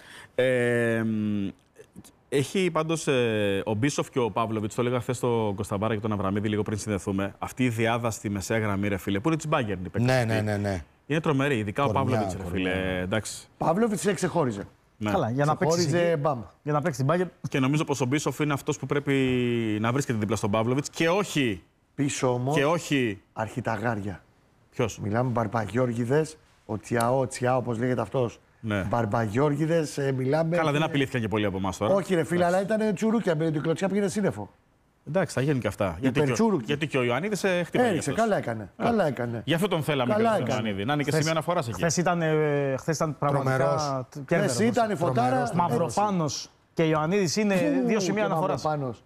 Ε, μ, έχει πάντως ε, ο Μπίσοφ και ο Παύλοβιτς, το έλεγα χθες στον Κωνσταμπάρα και τον Αβραμίδη λίγο πριν συνδεθούμε. Αυτή η διάδα στη μεσαία γραμμή, ρε φίλε, που είναι τη Μπάγκερν.
Ναι, ναι, ναι, ναι.
Είναι τρομερή, ειδικά ο
Κορμιά,
Παύλοβιτς, ρε
κορμιά.
φίλε. Εντάξει.
Παύλοβιτς ξεχώριζε.
Ναι.
Καλά, για να παίξει.
Ξεχώριζε μπαμ.
Για να παίξει την Bayern.
Και νομίζω πως ο Μπίσοφ είναι αυτός που πρέπει να βρίσκεται δίπλα στον Παύλοβιτς και όχι.
Πίσω όμως
Και όχι.
αρχιταγάρια.
Ποιος.
Μιλάμε Μπαρμπαγιώργιδες, ο Τσιαό, ο Τσιάο, όπως λέγεται αυτός.
Ναι.
Μπαρμπαγιώργιδες, ε, μιλάμε.
Καλά, δεν απειλήθηκαν και πολύ από εμάς τώρα.
Όχι, ρε φίλε, αλλά ήταν τσουρούκια με την κλωτσιά πήγαινε σύννεφο.
Εντάξει, θα γίνουν και αυτά. Γιατί και, ο,
Υπερτσούρουκι.
γιατί και ο Ιωαννίδης ε, χτύπαγε.
Έριξε,
αυτός.
καλά έκανε. Καλά έκανε.
Γι' αυτό τον θέλαμε
Καλά
και τον
έκανε.
Ιωαννίδη. Να είναι και σημείο αναφοράς εκεί.
Χθες ήταν, ε, χθες ήταν πραγματικά.
Τρομερός.
κέρδερος.
Εσύ ήταν η φωτάρα.
Τρομερός.
Μαυροπάνος και Ιωαννίδης είναι δύο σημεία αναφοράς.
Μαυροπάνος.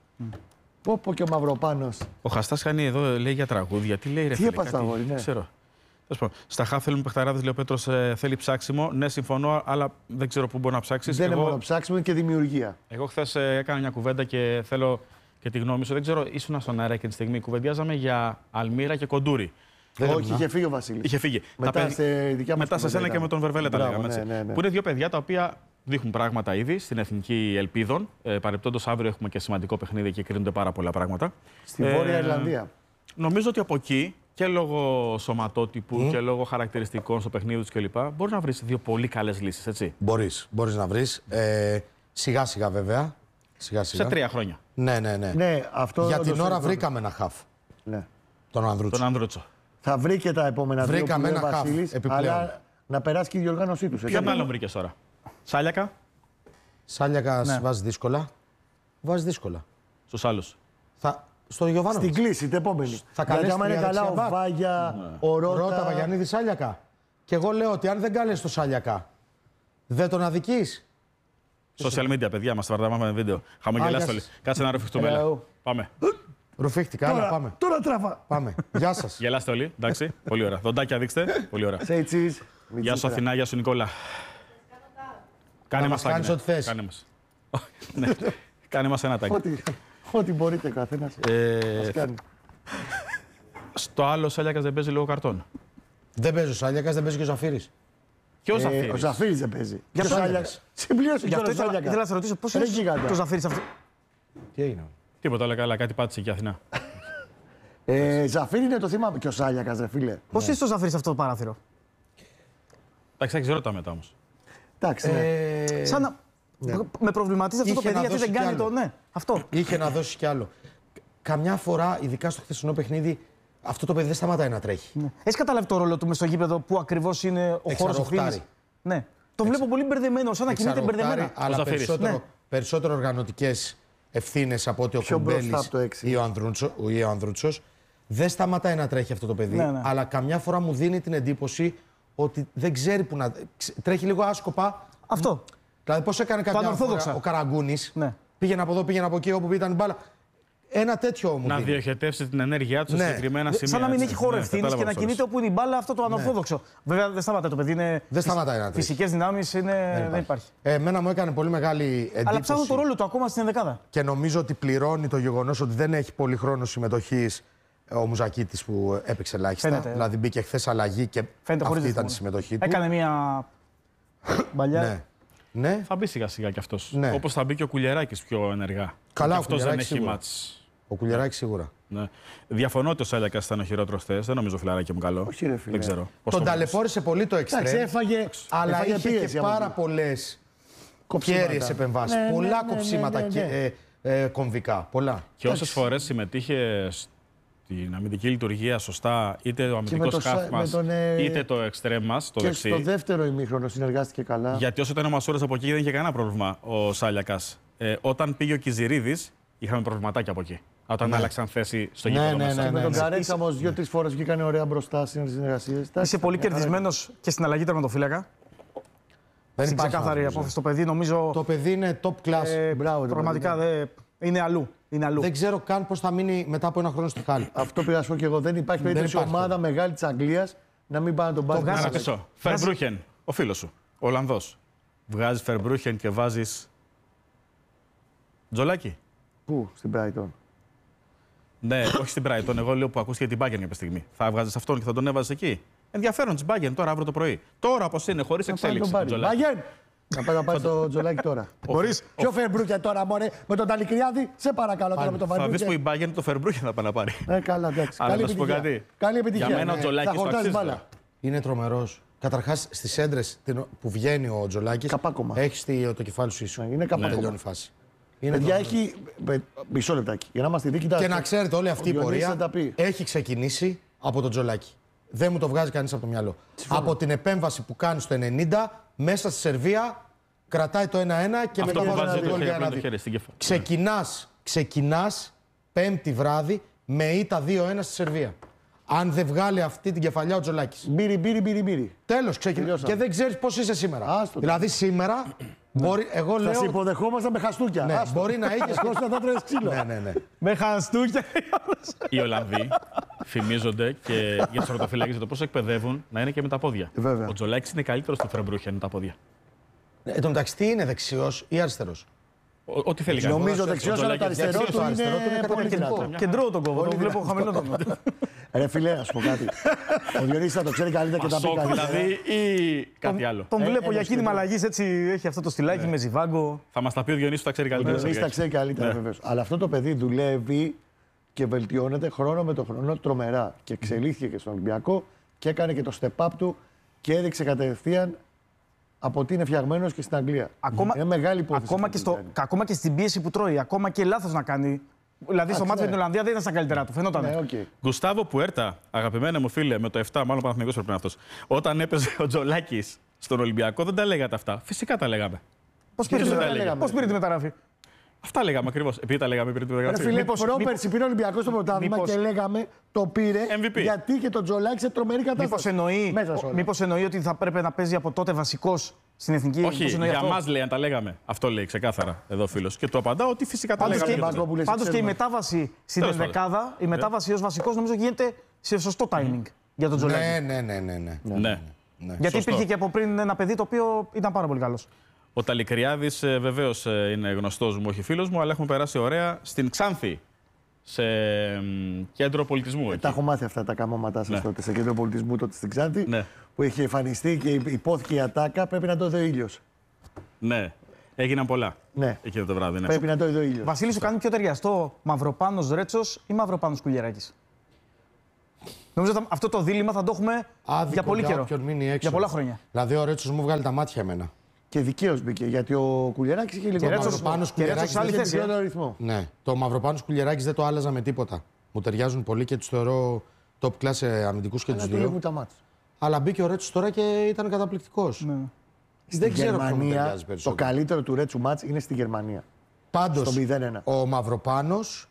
Πω πω και ο Μαυροπάνος.
Ο Χαστάς κάνει εδώ, λέει για τραγούδια. Τι λέει, ρε
Τι
φίλε,
έπασε,
κάτι-
αγόρι, ναι.
δεν ξέρω. Τέλος πάντων, στα χαφ θέλουμε παιχταράδες, λέει ο Πέτρος, ε, θέλει ψάξιμο. Ναι, συμφωνώ, αλλά δεν ξέρω πού μπορεί να ψάξεις.
Δεν είναι
εγώ,
μόνο ψάξιμο, είναι και δημιουργία.
εγώ χθες ε, έκανα μια κουβέντα και θέλω και τη γνώμη σου. Δεν ξέρω, ήσουν στον αέρα και τη στιγμή κουβεντιάζαμε για Αλμύρα και Κοντούρη.
Όχι, είχε φύγει ο Βασίλης.
Είχε φύγει.
Μετά
Τα παιδ-
σε δικιά μας
Μετά σε
κουβέντα
σένα και
ήταν.
με τον Βερβέλε τα
Μπράβο,
λέγαμε.
ναι,
Έτσι.
ναι, ναι.
Που είναι δύο παιδιά τα οποία δείχνουν πράγματα ήδη στην Εθνική Ελπίδων. Ε, Παρεπτόντως αύριο έχουμε και σημαντικό παιχνίδι και κρίνονται πάρα πολλά πράγματα.
Στη
Ε,
Βόρεια Ιρλανδία.
Νομίζω ότι από εκεί και λόγω σωματότυπου και λόγω χαρακτηριστικών στο παιχνίδι του κλπ. Μπορεί να βρει δύο πολύ καλές λύσεις, έτσι.
Μπορείς, μπορείς να βρεις. Ε, σιγά σιγά βέβαια. Σιγά σιγά.
Σε τρία χρόνια.
Ναι, ναι, ναι.
Ναι, αυτό
Για
όντως
την
είναι
ώρα
το-
βρήκαμε ένα χαφ.
Ναι.
Τον Ανδρούτσο.
Τον Ανδρούτσο.
Θα βρει και τα επόμενα δύο που
Βρήκαμε
λέει ο
ένα χαφ,
Βασίλης,
επιπλέον.
αλλά να περάσει και η διοργάνωσή τους.
Ποιον άλλον βρήκε τώρα. Σάλιακα,
Σάλιακα
Ναι.
βάζει δύσκολα. Βάζει δύσκολα.
στους άλλους.
Θα... Στο Γιωβάνο.
Στην κλίση, την επόμενη.
Θα
Γιατί
καλέσει
άμα είναι
τρία
καλά
δεξιά
ο
μπακ.
Βάγια, ο
Ρώτα
Ρώτα.
Βαγιανίδη Σάλιακα. Και εγώ λέω ότι αν δεν καλέσει το Σάλιακα, δεν τον αδικείς.
Social media, παιδιά, μας τραβάμε με βίντεο. Χαμογελάστε
Α,
όλοι.
γεια σας.
Κάτσε να ροφηχτούμε. έλα.
Hello.
Πάμε.
Ρουφίχτηκα, άλλα
Τώρα,
πάμε.
τώρα τραβά.
Πάμε. Γεια σας.
Γελάστε όλοι. Εντάξει. Πολύ ωραία. Δοντάκια δείξτε. Πολύ ωραία.
Say cheese.
Γεια σου Αθηνά, γεια σου Νικόλα. Κάνε
Να
μας
μας κάνεις
τάκι,
ό,τι θες.
Κάνε μας. Ναι. Κάνε μας ένα τάκι.
Ό,τι, ό,τι μπορείτε ο καθένας.
Ε,
Ας κάνει.
στο άλλο Σάλιακας δεν παίζει λόγω καρτών.
Δεν παίζει ο Σάλιακας, δεν παίζει και ο Ζαφύρης.
Και ο
Ε,
Ζαφύρης.
ο Ζαφύρης δεν παίζει.
Για
Και ο
αυτό
Σάλιακας. Συμπλήρωσε
Γι'
και
αυτό
ο
ήθελα,
Σάλιακας.
ήθελα να σε ρωτήσω πώς
Ρε
είναι
γίγαντα.
το Ζαφύρης αυτό.
Τι έγινε.
Τίποτα, όλα καλά, κάτι πάτησε και η Αθηνά.
Ε, Ζαφύρη είναι το θύμα και ο Σάλιακας, ρε φίλε.
Πώς είσαι το Ζαφύρης αυτό το παράθυρο.
Εντάξει, θα ρώτα μετά όμως.
Εντάξει, ναι.
Ε,
Σαν να. Με προβληματίζει αυτό το
Είχε
παιδί
να
γιατί δεν
δώσει
κάνει
κι
το.
άλλο.
Ναι, αυτό.
Είχε να δώσει κι άλλο. Καμιά φορά, ειδικά στο χθεσινό παιχνίδι, αυτό το παιδί δεν σταματάει να τρέχει.
Ναι. Έχει καταλάβει το ρόλο του μες στο γήπεδο που ακριβώς είναι ο χώρος
Εξαρροχτάρι.
ευθύνης. Ναι. Το βλέπω πολύ μπερδεμένο, σαν να κινείται
Εξαρροχτάρι,
μπερδεμένα.
αλλά
Ζαφύρης.
περισσότερο,
Ναι.
περισσότερο οργανωτικές ευθύνες από ότι ο
Πιο μπροστά
Κουμπέλης
από το έξι.
ή ο, Ανδρούτσο, ή ο Ανδρούτσος. Δεν σταματάει να τρέχει αυτό το παιδί,
Ναι, ναι.
αλλά καμιά φορά μου δίνει την εντύπωση ότι δεν ξέρει που να. Τρέχει λίγο άσκοπα.
Αυτό.
Δηλαδή, πώς έκανε κάποια
Πανορθόδοξα.
φορά ο Καραγκούνης.
Ναι.
Πήγαινε από εδώ, πήγαινε από εκεί, όπου ήταν η μπάλα. Ένα τέτοιο μου
Να
δίνει.
διοχετεύσει την ενέργειά του σε
Ναι.
συγκεκριμένα σημεία.
Σαν να μην
έτσι.
έχει χώρο
Ναι,
ευθύνη
κατάλαβα
και να
πώς
κινείται όπου είναι η μπάλα, αυτό το ανορθόδοξο. Βέβαια δεν σταματάει το παιδί. Είναι
Δεν σταματάει να τρέχει.
φυσικές δυνάμεις είναι... δεν υπάρχει.
Ε, εμένα μου έκανε πολύ μεγάλη εντύπωση.
Αλλά ψάχνω το ρόλο του ακόμα στην ενδεκάδα.
Και νομίζω ότι πληρώνει το γεγονός ότι δεν έχει πολύ χρόνο συμμετοχής ο Μουζακίτης που έπαιξε ελάχιστα.
Φαίνεται.
Δηλαδή μπήκε χθες αλλαγή και
Φαίνεται χωρίς
αυτή ήταν η
ρυθμό.
συμμετοχή του.
Έκανε μια μπαλιά.
Ναι. Ναι.
Θα μπει σιγά σιγά κι αυτό.
Ναι.
Όπως θα μπει και ο Κουλιεράκης πιο ενεργά.
Καλά, ο
αυτό δεν
Κουλιεράκης
έχει
σίγουρα.
μάτς.
Ο Κουλιεράκης σίγουρα.
Ναι. Διαφωνώ ότι ο Σάλιακας ήταν ο χειρότερος χθες. Δεν νομίζω, φιλαράκι μου, καλό.
Όχι, ρε φίλε.
Δεν ξέρω. Πώς
Τον
το βλέπεις?
ταλαιπώρησε πολύ το
Εντάξει,
εξτρέμ,
έφαγε,
αλλά
έφαγε
είχε
πίεση
και
από
πάρα
εκεί.
πολλές
Κοψίματα.
κέρυες επεμβάσεις.
Ναι, ναι,
πολλά
ναι, ναι,
κοψίματα
ναι, ναι,
και,
ναι.
ε, ε, κομβικά. Πολλά.
Και όσες φορές συμμετείχε στην αμυντική λειτουργία σωστά, είτε ο αμυντικός
το Σα-
χάφ
με
μας,
τον, ε,
είτε το εξτρέμ μας, το
Και
δεξί.
στο δεύτερο ημίχρονο συνεργάστηκε καλά.
Γιατί όσο ήταν ο Μασούρας από εκεί δεν είχε κανένα πρόβλημα ο Σάλιακας. Ε, όταν πήγε ο Κιζηρίδης, είχαμε προβληματάκια από εκεί. Όταν άλλαξαν θέση στο
Ναι,
γήπεδο
ναι,
μέσα.
ναι,
με τον
ναι.
Καρέτσα όμω δύο-τρει φορέ βγήκαν ωραία μπροστά στις συνεργασίες.
Είσαι πολύ κερδισμένο και στην αλλαγή τερματοφύλακα.
Δεν
Στην
υπάρχει
ξεκάθαρη
άνθρωπος,
απόφαση. Το παιδί νομίζω.
Το παιδί είναι top class.
ε,
Μπράβο, το
πραγματικά
παιδί,
δεν. Είναι αλλού. Είναι αλλού.
Δεν ξέρω καν πώς θα μείνει μετά από ένα χρόνο στη Χάλη.
Αυτό πήγα να σου πω και εγώ. Δεν υπάρχει περίπτωση
υπάρχει.
ομάδα μεγάλη τη Αγγλία να μην πάει να τον πάρει.
βγάζει.
Να ρωτήσω. Φερμπρούχεν, ο φίλος σου, ο Ολλανδός. Βγάζεις Φερμπρούχεν και βάζεις Τζολάκι.
Πού, στην Brighton.
Ναι, όχι στην Brighton. Εγώ λέω που ακούστηκε την Bayern κάποια στιγμή. Θα βγάζεις αυτόν και θα τον έβαζες εκεί. Ενδιαφέρον τη Bayern τώρα αύριο το πρωί. Τώρα όπως είναι, χωρίς
Να πάει να τον
εξέλιξη.
πάρει.
τον Τζολάκι.
Μπάγεν! Να πάει να πάρει το Τζολάκι τώρα.
Μπορείς.
Ποιο Φερμπρούκε τώρα, μωρέ, με τον Ταλικριάδη, σε παρακαλώ τώρα με τον
Θα δεις που
Φερμπρούκε.
η Bayern το Φερμπρούχεν θα πάει να πάρει.
Ε, καλά, εντάξει.
Αλλά
Καλή
να σου πω
επιτυχία.
κάτι.
Καλή επιτυχία.
Για μένα ο
Ναι,
Τζολάκης
θα
το
χορτάζει
αξίζει,
μπάλα.
Είναι τρομερός. Καταρχάς στις έντρες την- που βγαίνει ο Τζολάκης,
Καπάκωμα.
έχεις τη- το κεφάλι σου ίσο.
Ναι, είναι καπάκωμα.
Τελειώνει η φάση. Είναι
Παιδιά,
τρομερό.
έχει. πε- Μισό λεπτάκι. Για να είμαστε δίκοι.
Και να ξέρετε, όλη αυτή η
Διονύσης θα
πορεία
τα πει.
έχει ξεκινήσει από τον Τζολάκη. Δεν μου το βγάζει κανείς από το μυαλό. Από την επέμβαση που κάνει στο ενενήντα, μέσα στη Σερβία, κρατάει το ένα ένα και
Αυτό
μετά
που
βάζει
βάζει
το
το
γκολ για
χέρι,
ένα
το
δύο.
χέρι στην κεφάλαια.
Ξεκινάς, ξεκινάς πέμπτη βράδυ με ήττα δύο ένα στη Σερβία. Αν δεν βγάλει αυτή την κεφαλιά ο Τζολάκης.
Μπύρι, μπύρι, μπύρι, μπύρι.
Τέλος, ξεκινά.
Τελειώσαμε.
Και δεν ξέρεις πώς είσαι σήμερα.
Άστο.
Δηλαδή σήμερα, μπορεί, εγώ
Θα σε
λέω.
υποδεχόμασταν με χαστούκια.
Ναι,
Άστο.
μπορεί να έχεις.
Κώστα θα τρες ξύλο.
Ναι, ναι, ναι.
Με χαστούκια.
Οι Ολλανδοί φημίζονται και για του ρωτοφυλάκε για το πόσο εκπαιδεύουν να είναι και με τα πόδια.
Βέβαια.
Ο Τζολάκης είναι καλύτερο στο Φερμπρούχεν με τα πόδια.
Ε, Εν τω μεταξύ, τι είναι δεξιός ή αριστερός.
Ο- Ό,τι θέλει κανείς.
Νομίζω
Ο
δεξιό, αλλά
Τζολάκης
το αριστερό
δεξιός,
του
το αριστερό του είναι
είναι πολύ
καταπληκτικό.
δυνατό.
Κεντρό τον κόβω. Το βλέπω χαμηλό τον κόβω.
Ρε φιλέ, να σου πω κάτι. Ο Διονύσης θα το ξέρει καλύτερα και τα πει
Πασόκ
καλύτερα.
δηλαδή ή κάτι άλλο.
Τον
Ε,
βλέπω
ένα
για κίνημα
σχεδόν.
αλλαγή έτσι. Έχει αυτό το στυλάκι με ζιβάγκο.
Θα μας τα πει ο Διονύσης που τα ξέρει
Ο
καλύτερα.
Διονύσης τα ξέρει καλύτερα, βεβαίως. Αλλά αυτό το παιδί δουλεύει και βελτιώνεται χρόνο με το χρόνο τρομερά. Και εξελίχθηκε και στον Ολυμπιακό και έκανε και το step up του και έδειξε κατευθείαν από τι είναι φτιαγμένο και στην Αγγλία.
Ακόμα,
Είναι μεγάλη υπόθεση.
ακόμα,
αυτό
και
που
στο,
κάνει.
ακόμα και στην πίεση που τρώει, ακόμα και λάθος να κάνει. Δηλαδή στο
Εντάξει,
μάτι με
ναι.
την Ολλανδία δεν ήταν στα καλύτερά του. Φαινόταν.
Ναι, οκ.
Γκουστάβο Πουέρτα, αγαπημένα μου φίλε, με το επτά, μάλλον Παναθηναϊκός πρέπει να είναι αυτός. Όταν έπαιζε ο Τζολάκης στον Ολυμπιακό, δεν τα λέγατε αυτά. Φυσικά τα λέγαμε.
Πώς πήρε,
δεν
τη-
τα λέγαμε.
πώς πήρε τη μεταγραφή.
Αυτά λέγαμε ακριβώς. Επειδή τα λέγαμε πριν τη
Ρε
μεταγραφή.
φίλε,
Μήπως-
πρόπερση πήρε ο Ολυμπιακός στο πρωτάθλημα
μήπως-
και λέγαμε το πήρε
εμ βι πι.
γιατί και τον Τζολάκη σε τρομερή κατάσταση.
Μήπως εννοεί,
Μέσα σε όλα.
μήπως εννοεί ότι θα πρέπει να παίζει από τότε βασικός στην εθνική.
Όχι,
Μήπως εννοεί
για
αυτό.
μας λέει αν τα λέγαμε. Αυτό λέει ξεκάθαρα εδώ ο φίλος. Και του απαντάω ότι φυσικά τα
Πάντως
λέγαμε.
και,
και τότε.
Μπακόπουλες,
πάντως και η
ξέρουμε.
μετάβαση στην
Τέλος
ενδεκάδα, η μετάβαση ως βασικός νομίζω γίνεται σε σωστό timing για τον Τζολάκη.
Ναι, ναι, ναι, ναι, ναι.
Ναι.
Γιατί
σωστό.
υπήρχε και από πριν ένα παιδί το οποίο ήταν πάρα πολύ καλός.
Ο Ταλικριάδης βεβαίως είναι γνωστός μου, όχι φίλος μου, αλλά έχουμε περάσει ωραία στην Ξάνθη. σε μ, κέντρο πολιτισμού.
Ε,
εκεί.
τα έχω μάθει αυτά τα καμώματά σας
Ναι.
τότε σε κέντρο πολιτισμού τότε στην Ξάνθη.
Ναι.
Που είχε εμφανιστεί και υπόθηκε η ατάκα. Πρέπει να το είδε ο ήλιος.
Ναι, έγιναν πολλά
Ναι.
εκείνο το βράδυ. Ναι.
Πρέπει να το είδε ο ήλιος.
Βασίλη, σου κάνει πιο ταιριαστό Μαυροπάνος Ρέτσος ή Μαυροπάνος Κουλιεράκης? Νομίζω ότι αυτό το δίλημμα θα το έχουμε
Άδικο
για πολύ καιρό.
όποιον μείνει έξω.
Για πολλά χρόνια.
Δηλαδή, ο Ρέτσος μου βγάλει τα μάτια εμένα.
Και δικαίως μπήκε γιατί ο Κουλιεράκης είχε λίγο
Και Ρέτσος-
Μαυροπάνος
και Ρέτσος
Κουλιεράκης
σε άλλη
δεν
θέση.
πιο
ε.
ρυθμό.
Ναι. Το Μαυροπάνος Κουλιεράκης δεν το άλλαζα με τίποτα. Μου ταιριάζουν πολύ και τους θεωρώ top class αμυντικούς και τους
Αλλά του
δύο.
λέγουν τα μάτια.
Αλλά μπήκε ο Ρέτσος τώρα και ήταν καταπληκτικός.
Ναι.
Δεν ξέρω ποιο μου
Γερμανία,
ταιριάζει
το
περισσότερο.
καλύτερο του Ρέτσου μάτς είναι στη Γερμανία.
Πάντως,
στο μηδέν ένα.
ο Μαυροπάνος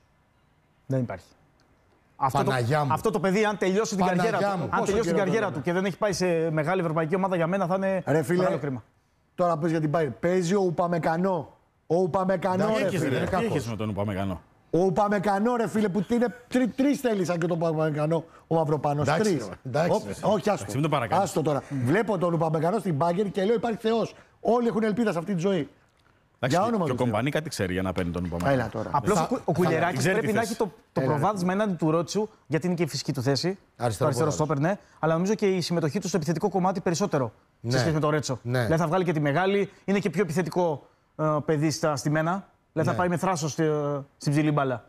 Δεν υπάρχει. Αυτό το,
Παναγιά μου.
αυτό το παιδί, αν τελειώσει την
Παναγιά
καριέρα του,
μου.
αν
Πόσο
τελειώσει την
καιρό
καριέρα
τώρα,
του και δεν έχει πάει σε μεγάλη ευρωπαϊκή ομάδα, για μένα θα είναι
Ρε φίλε,
μεγάλο κρίμα.
τώρα πες για την Bayern. Παίζει ο Ουπαμεκανό. Ο Ουπαμεκανό,
Εντάξει,
ρε
Τι έχεις,
φίλε.
ρε, τι
κάπως.
έχεις με τον Ουπαμεκανό?
Ο Ουπαμεκανό, ρε φίλε, που είναι τρει τρεις θέλησαν και τον Ουπαμεκανό ο Μαυροπάνος.
Εντάξει,
Τρεις.
ρε, εντάξει,
Ω,
ρε.
Όχι, άστο.
μην το παρακάνεις.
Άστο τώρα. Βλέπω τον Ουπαμεκανό στην Bayern και λέω υπάρχει Θεός. Όλοι έχουν ελπίδα σε αυτή τη ζωή. Για όνομα
και ο
του Θεού.
Κομπανί κάτι ξέρει για να παίρνει τον Ουπαμεκανό.
Έλα τώρα.
Απλώ
Θα-
ο Κουλιεράκη
ξέρει
πρέπει
τη
να
θέση.
έχει το, το
Έλα,
προβάδισμα έναντι του Ρότσου, γιατί είναι και η φυσική του θέση. Το αριστερό
πόδαρος.
στόπερ, ναι. Αλλά νομίζω και η συμμετοχή του στο επιθετικό κομμάτι περισσότερο
Ναι.
σε σχέση με τον Ρέτσο.
Ναι.
Δηλαδή θα βγάλει και τη μεγάλη, είναι και πιο επιθετικό ε, παιδί στα στημένα. Δηλαδή
Ναι.
θα πάει με θράσο στη, στην ψηλή μπάλα.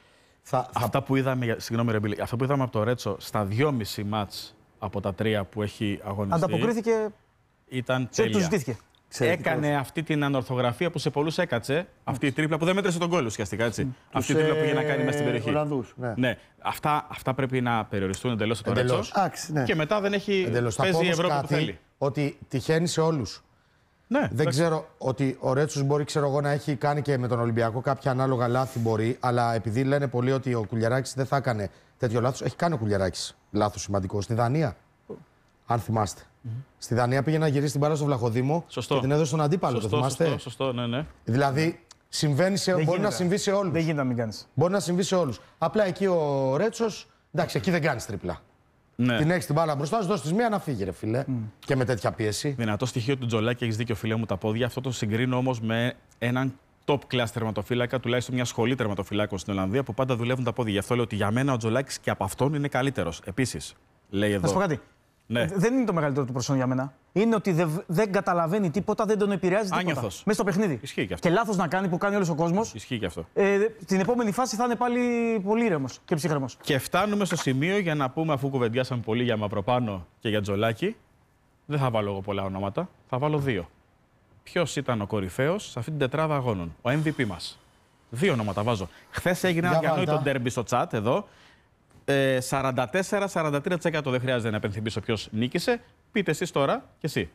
θα, θα
Αυτά που είδαμε, για- συγγνώμη ρε Μπίλη, αυτά που είδαμε από το Ρέτσο στα δυόμιση μάτς από τα τρία που έχει αγωνιστεί
Ανταποκρίθηκε
ήταν
σε ό,τι του
τέλεια.
ζητήθηκε.
Εξαιρετικός.
Έκανε αυτή την ανορθογραφία που σε πολλούς έκατσε, αυτή η τρίπλα που δεν μέτρησε τον γκολ ουσιαστικά έτσι. Αυτή η
Τους,
τρίπλα που είχε να
ε,
κάνει μέσα στην περιοχή.
Ολλανδούς, ναι.
Ναι, αυτά, αυτά πρέπει να περιοριστούν εντελώς από το
Εντελώς.
Ρέτσο.
Εντάξει, ναι.
Και μετά δεν έχει.
εντελώς. Θα πω
Παίζει η
όμως
Ευρώπη που θέλει.
κάτι ότι τυχαίνει σε όλους.
Ναι,
Δεν
εντάξει.
ξέρω ότι ο Ρέτσος μπορεί, ξέρω εγώ, να έχει κάνει και με τον Ολυμπιακό κάποια ανάλογα λάθη μπορεί, αλλά επειδή λένε πολλοί ότι ο Κουλιεράκης δεν θα έκανε τέτοιο λάθος, έχει κάνει ο Κουλιεράκης λάθος σημαντικό. Στη Δανία, αν θυμάστε. Στη Δανία πήγε να γυρίσει την μπάλα στο Βλαχοδήμο
Σωστό.
και την έδωσε στον αντίπαλο. Το
Σωστό,
θυμάστε.
σωστό, σωστό, ναι, ναι.
Δηλαδή, συμβαίνει σε,
Δεν
μπορεί
γίνεται.
να συμβεί σε όλους.
Δεν γίνεται να μην κάνει.
Μπορεί να συμβεί σε όλους. Απλά εκεί ο Ρέτσος, εντάξει, εκεί δεν κάνει τρίπλα.
ναι.
Την έχει την μπάλα μπροστά, σου δώσει τη μία να φύγει, ρε φίλε. Και με τέτοια πίεση.
Δυνατό στοιχείο του Τζολάκη, έχει δίκιο, φίλε μου, τα πόδια. Αυτό το συγκρίνω όμως με έναν top class τερματοφύλακα, τουλάχιστον μια σχολή τερματοφυλάκων στην Ολλανδία που πάντα δουλεύουν τα πόδια. Γι' αυτό λέω ότι για μένα ο Τζολάκης και από αυτόν είναι καλύτερος. Επίσης, λέει εδώ.
Θα σου πω κάτι.
Ναι.
Ε, Δεν είναι το μεγαλύτερο του προσόν για μένα. Είναι ότι δεν, δεν καταλαβαίνει τίποτα, δεν τον επηρεάζει τίποτα.
Άνιωθος.
Μέσα στο παιχνίδι.
Ισχύει και αυτό.
Και λάθος να κάνει που κάνει όλος ο κόσμος.
Ισχύει και αυτό.
Ε, την επόμενη φάση θα είναι πάλι πολύ ήρεμος και ψυχρεμός.
Και φτάνουμε στο σημείο για να πούμε, αφού κουβεντιάσαμε πολύ για Μαυροπάνο και για Τζολάκη, δεν θα βάλω εγώ πολλά ονόματα, θα βάλω δύο. Ποιος ήταν ο κορυφαίος σε αυτή την τετράδα αγώνων, ο εμ βι πι μας. Δύο ονόματα βάζω. Χθες έγινε ένα
Για
διανόητο
βάλτα.
ντέρμπι στο chat εδώ. Ε, σαράντα τέσσερα σαράντα τρία τοις εκατό δεν χρειάζεται να επενθυμίσω ποιος νίκησε. Πείτε εσείς τώρα και εσύ.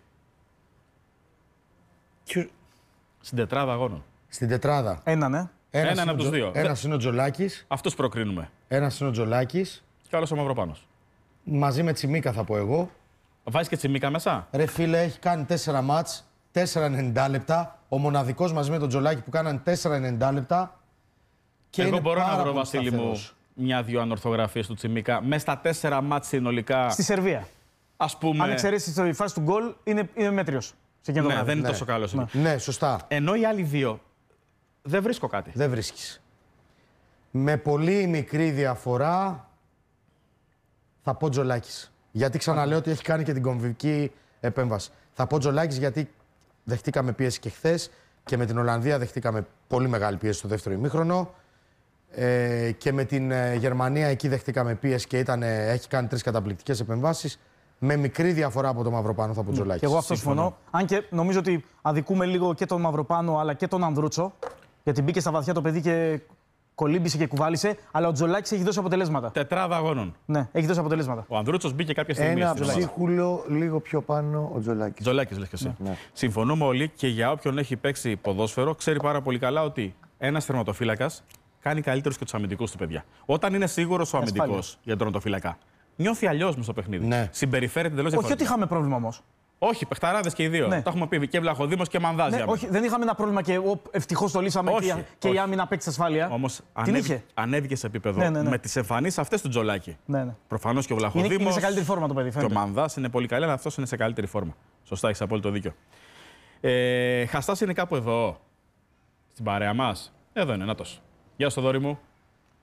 Στην τετράδα αγώνων.
Στην τετράδα.
Ένα, ναι.
Ένας
Έναν
είναι
από
ο
τους
Τζο-
δύο.
Ένας είναι ο Τζολάκης,
Αυτούς προκρίνουμε.
ένας είναι ο Τζολάκης.
Και άλλος ο Μαυροπάνος.
Μαζί με Τσιμίκα θα πω εγώ.
Βάζεις και Τσιμίκα μέσα.
Ρε φίλε, έχει κάνει τέσσερα μάτς, τέσσερα ενενήντα λεπτά. Ο μοναδικός μαζί με τον Τζολάκη που κάνανε τέσσερα ενενήντα λεπτά. Και
Εγώ
είναι
μπορώ να
πάρα
βρω,
πολύ
Βασίλη μου,
σταθερός.
μια-δυο ανορθογραφίες του Τσιμίκα. Μέσα στα τέσσερα μάτς συνολικά,
Στη Σερβία.
ας πούμε.
Αν εξαιρέσει τη φάση του γκολ, είναι, είναι μέτριος. Σε εκείνο το
Ναι,
βράδυ.
δεν είναι
Ναι.
τόσο καλός. εκεί.
Ναι, σωστά.
Ενώ οι άλλοι δύο δεν βρίσκω κάτι.
Δεν βρίσκεις. Με πολύ μικρή διαφορά θα πω Τζολάκης. Γιατί ξαναλέω ότι έχει κάνει και την κομβική επέμβαση. Θα πω Τζολάκης γιατί δεχτήκαμε πίεση και χθες και με την Ολλανδία δεχτήκαμε πολύ μεγάλη πίεση στο δεύτερο ημίχρονο. Ε, και με την ε, Γερμανία εκεί δεχτήκαμε πίεση και ήταν, ε, έχει κάνει τρεις καταπληκτικές επεμβάσεις. Με μικρή διαφορά από τον Μαυροπάνο θα πω Τζολάκης.
Και εγώ αυτό συμφωνώ. Αν και νομίζω ότι αδικούμε λίγο και τον Μαυροπάνο αλλά και τον Ανδρούτσο. Γιατί μπήκε στα βαθιά το παιδί και κολύμπησε και κουβάλισε. Αλλά ο Τζολάκης έχει δώσει αποτελέσματα.
Τετράδα αγώνων.
Ναι, έχει δώσει αποτελέσματα.
Ο Ανδρούτσος μπήκε κάποια στιγμή.
Ένα
στην ομάδα.
ψίχουλο λίγο πιο πάνω ο Τζολάκης.
Τζολάκης λες και εσύ.
Ναι.
Συμφωνούμε όλοι και για όποιον έχει παίξει ποδόσφαιρο, ξέρει πάρα πολύ καλά ότι ένας τερματοφύλακας κάνει καλύτερους και τους αμυντικούς του, παιδιά. Όταν είναι σίγουρος ο
Ασφάλεια.
αμυντικός για τον τερματοφύλακα, νιώθει αλλιώς μες στο παιχνίδι.
Ναι.
Συμπεριφέρεται εντελώς
Όχι ότι
διαφορετικά.
είχαμε πρόβλημα όμως.
Όχι, παιχταράδες και οι δύο.
Ναι.
Τα έχουμε πει και Βλαχοδήμος και Μανδάζια.
Ναι, όχι, δεν είχαμε ένα πρόβλημα και ευτυχώς το λύσαμε
Όχι,
και, και
όχι.
η άμυνα παίξει ασφάλεια.
Όμως
Την
ανέβη,
είχε.
ανέβηκε σε επίπεδο
Ναι, ναι, ναι.
με τις εμφανίσεις αυτές του Τζολάκη.
Ναι, ναι.
Προφανώς και ο
Είναι,
Βλαχοδήμος.
είναι σε καλύτερη φόρμα το παιδί.
Και ο
Φαίνεται.
Μανδάς είναι πολύ καλή, αλλά αυτός είναι σε καλύτερη φόρμα. Σωστά, έχεις απόλυτο δίκιο. Ε, Χαστάς είναι κάπου εδώ, στην παρέα μας. Εδώ είναι, νάτος. Γεια σου, Θοδωρή μου.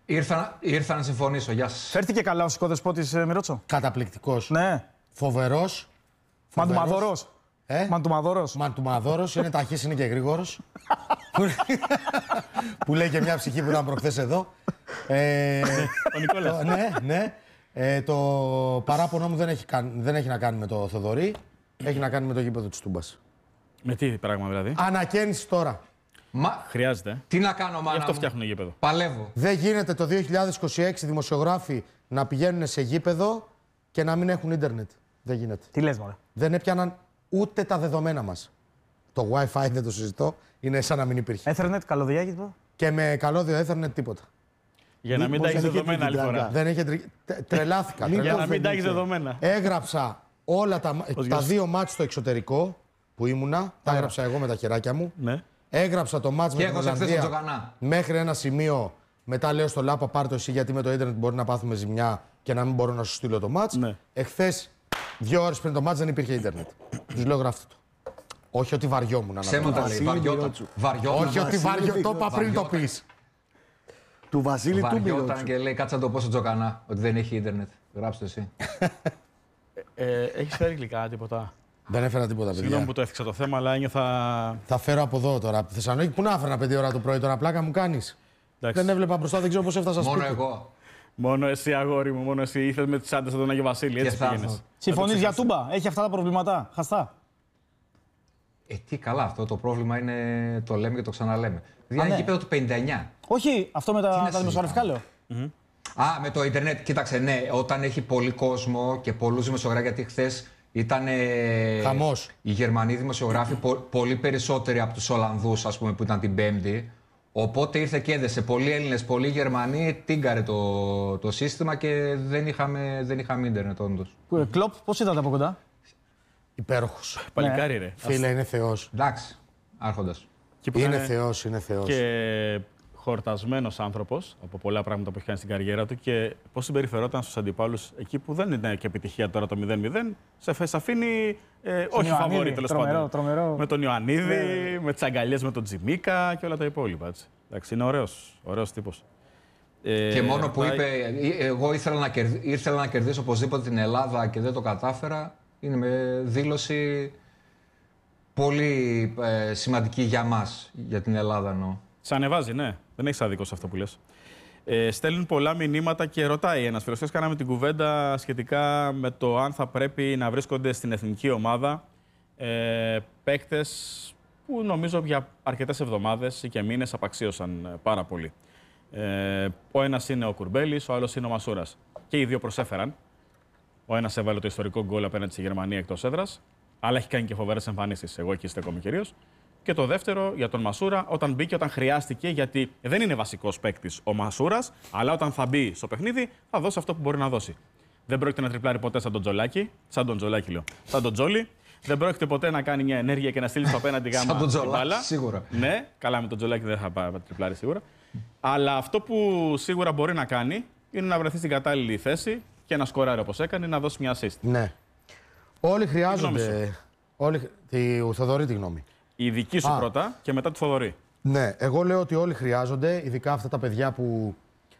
Ήρθα, ήρθα να συμφωνήσω. Γεια σας.
Φέρθηκε καλά ο οικοδεσπότης Μιρότσο.
Καταπληκτικός.
Ναι.
Φοβερός.
Μαντουμαδόρος.
Ε?
Μαντουμαδόρος.
Μαντουμαδόρος, είναι ταχύς, είναι και γρήγορος. Που λέει και μια ψυχή που ήταν προχθές εδώ. Ε,
Ο Νικόλας.
ναι, ναι. Ε, το παράπονο μου δεν έχει, καν, δεν έχει να κάνει με το Θοδωρή. Έχει να κάνει με το γήπεδο της Τούμπας.
Με τι πράγμα δηλαδή.
Ανακαίνιση τώρα.
Μα,
Χρειάζεται.
τι να κάνω, μάνα
Γι' αυτό
μου.
φτιάχνουν γήπεδο.
Παλεύω.
Δεν γίνεται το δύο χιλιάδες είκοσι έξι δημοσιογράφοι να πηγαίνουν σε γήπεδο και να μην έχουν ίντερνετ. Δεν γίνεται.
Τι λες, μωρέ.
Δεν έπιαναν ούτε τα δεδομένα μας. Το Wi-Fi δεν το συζητώ. Είναι σαν να μην υπήρχε.
Έθερνετ, καλωδιά το.
Και με καλώδιο Ethernet τίποτα.
Για να μην
Μήπως
τα έχει
δεν είχε
δεδομένα άλλη
την
φορά.
Δεν είχε τρι... τε- Τρελάθηκα.
Για να
τρελάθηκα.
μην τα έχει δεδομένα.
Έγραψα όλα τα, τα δύο μάτς στο εξωτερικό που ήμουνα. Τα έγραψα εγώ με τα χεράκια μου.
Ναι.
Έγραψα το μάτς με
Και
την
έχω σε χθες τον
Ολλανδία
Τζοκανά.
μέχρι ένα σημείο. Μετά λέω στο Λάπα πάρ' το εσύ γιατί με το ίντερνετ μπορεί να πάθουμε ζημιά και να μην μπορώ να σου στείλω το μάτς.
Ναι.
Εχθές, δύο ώρες πριν το μάτς δεν υπήρχε ίντερνετ. Τους λέω γράφτε το. Όχι ότι βαριόμουν να το
Ψέματα
πω.
λέει.
Βασίλη
Βαριόταν.
Μιρότσου.
Βαριόταν.
Όχι ότι βαριό, το είπα πριν το
Βαριόταν.
πεις.
Του Βασίλη του
Βαριόταν
Μιρότσου.
και λέει κάτσε να το πω στον Τζοκανά ότι δεν έχει ίντερνετ. Γράψτε εσύ.
Ε, έχει φέρει γλυκά, τίποτα.
Δεν έφερα τίποτα,
Συγγνώμη
παιδιά.
που το έθιξα το θέμα, αλλά ένιωθα.
Θα φέρω από εδώ τώρα. Από τη Θεσσαλονίκη, πού να έφερα πέντε ώρα το πρωί τώρα, πλάκα μου κάνεις.
Εντάξει.
Δεν έβλεπα μπροστά, δεν ξέρω πώς έφτασα
Μόνο
σπίτι.
εγώ.
Μόνο εσύ, αγόρι μου, μόνο εσύ ήρθε με τις άντρες από τον Άγιο Βασίλη. Έτσι
Και θα
πήγαινες.
έρθω.
Συμφωνείς για Τούμπα. Έχει αυτά τα προβληματά. Χαστά.
Ε, τι καλά αυτό. Το πρόβλημα είναι. Το λέμε και το ξαναλέμε. Δηλαδή είναι
ναι.
γήπεδο του πενήντα εννιά.
Όχι, αυτό με
Τι
τα,
να
τα δημοσιογραφικά λέω.
Α, με το Ιντερνετ. Κοίταξε, ναι, όταν έχει πολύ κόσμο και πολλούς δημοσιογράφους, γιατί χθες ήταν. ε,
Χαμός.
Οι Γερμανοί δημοσιογράφοι πο- πολύ περισσότεροι από τους Ολλανδούς, ας πούμε, που ήταν την Πέμπτη. Οπότε ήρθε και έδεσε. Πολλοί Έλληνες, πολλοί Γερμανοί, τίγκαρε το, το σύστημα και δεν είχαμε, δεν είχαμε ίντερνετ, όντως.
Ε, Κλοπ, πώς είδατε από κοντά.
Υπέροχος.
Παλικάρι, ρε.
Φίλε, είναι θεός.
Εντάξει, άρχοντας.
Εκεί που
Είναι
ήταν
θεός, είναι θεός.
και χορτασμένος άνθρωπος από πολλά πράγματα που έχει κάνει στην καριέρα του και πώς συμπεριφερόταν στους αντιπάλους εκεί που δεν είναι και επιτυχία τώρα το μηδέν μηδέν. Σε φε- σε αφήνει ε, όχι
Ιωαννίδη,
φαβόρη τέλος
τρομερό,
πάντων.
τρομερό.
Με τον Ιωαννίδη,
Ναι.
με τις αγκαλιές με τον Τζιμίκα και όλα τα υπόλοιπα. Έτσι. Εντάξει, είναι ωραίος, ωραίος τύπος. Ε,
Και μόνο που
πάει-
είπε, «Ε, εγώ ήθελα να, κερδί, ήθελα να κερδίσω οπωσδήποτε την Ελλάδα και δεν το κατάφερα, είναι με δήλωση πολύ ε, σημαντική για μας, για την Ελλάδα εννοώ.
Σ' ανεβάζει, ναι. Δεν έχει άδικο σε αυτό που λες. Ε, στέλνουν πολλά μηνύματα και ρωτάει ένας φίλος. Χθες κάναμε την κουβέντα σχετικά με το αν θα πρέπει να βρίσκονται στην εθνική ομάδα ε, παίκτες που νομίζω για αρκετές εβδομάδες ή και μήνες απαξίωσαν ε, πάρα πολύ. Ε, ο ένας είναι ο Κουρμπέλης, ο άλλος είναι ο Μασούρας. Και οι δύο προσέφεραν. Ο ένας έβαλε το ιστορικό γκολ απέναντι στη Γερμανία εκτός έδρας, αλλά έχει κάνει και φοβερές εμφανίσεις. Εγώ εκεί στέκομαι κυρίως. Και το δεύτερο για τον Μασούρα, όταν μπήκε, όταν χρειάστηκε, γιατί δεν είναι βασικός παίκτης ο Μασούρας, αλλά όταν θα μπει στο παιχνίδι θα δώσει αυτό που μπορεί να δώσει. Δεν πρόκειται να τριπλάρει ποτέ σαν τον Τζολάκη, σαν τον Τζολάκη λέω, σαν τον Τζόλι. Δεν πρόκειται ποτέ να κάνει μια ενέργεια και να στείλει στο απέναντι γάμα
Σαν τον
την
Τζολάκη,
μπάλα.
σίγουρα.
Ναι, καλά με τον Τζολάκη δεν θα πάει τριπλάρει σίγουρα. Αλλά αυτό που σίγουρα μπορεί να κάνει είναι να βρεθεί στην κατάλληλη θέση και να σκοράρει όπως έκανε, να δώσει μια assist.
Ναι. Όλοι
γνώμη
χρειάζονται. Όλοι... Τη... Ο Θοδωρή τη γνώμη.
Η δική σου
Α.
πρώτα και μετά του Θοδωρή.
Ναι, εγώ λέω ότι όλοι χρειάζονται, ειδικά αυτά τα παιδιά που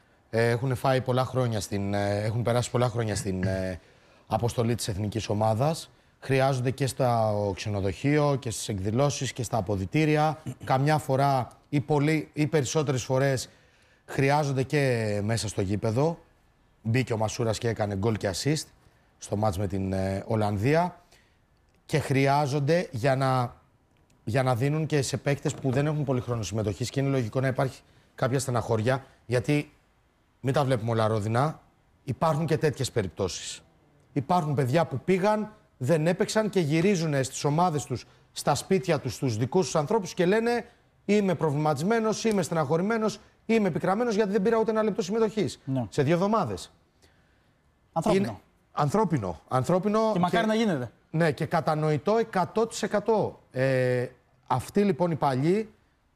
ε, έχουν φάει πολλά χρόνια στην, ε, έχουν περάσει πολλά χρόνια στην ε, αποστολή της εθνικής ομάδας. Χρειάζονται και στο ξενοδοχείο και στις εκδηλώσεις και στα αποδυτήρια. Καμιά φορά ή, πολύ, ή περισσότερες φορές χρειάζονται και μέσα στο γήπεδο. Μπήκε ο Μασούρας και έκανε γκολ και assist στο μάτς με την ε, Ολλανδία. Και χρειάζονται για να, για να δίνουν και σε παίκτες που δεν έχουν πολύ χρόνο συμμετοχής και είναι λογικό να υπάρχει κάποια στεναχώρια, γιατί μην τα βλέπουμε όλα ρόδινα, υπάρχουν και τέτοιες περιπτώσεις. Υπάρχουν παιδιά που πήγαν, δεν έπαιξαν και γυρίζουν στις ομάδες τους, στα σπίτια τους, στους δικούς τους ανθρώπους και λένε είμαι προβληματισμένος, είμαι στεναχωρημένος, είμαι επικραμμένος γιατί δεν πήρα ούτε ένα λεπτό συμμετοχής.
Ναι.
Σε δύο εβδομάδες.
Ανθρώπινο.
Είναι ανθρώπινο. ανθρώπινο
Και μακάρι να γίνεται.
Ναι, και κατανοητό εκατό τοις εκατό. Ε, αυτοί λοιπόν οι παλιοί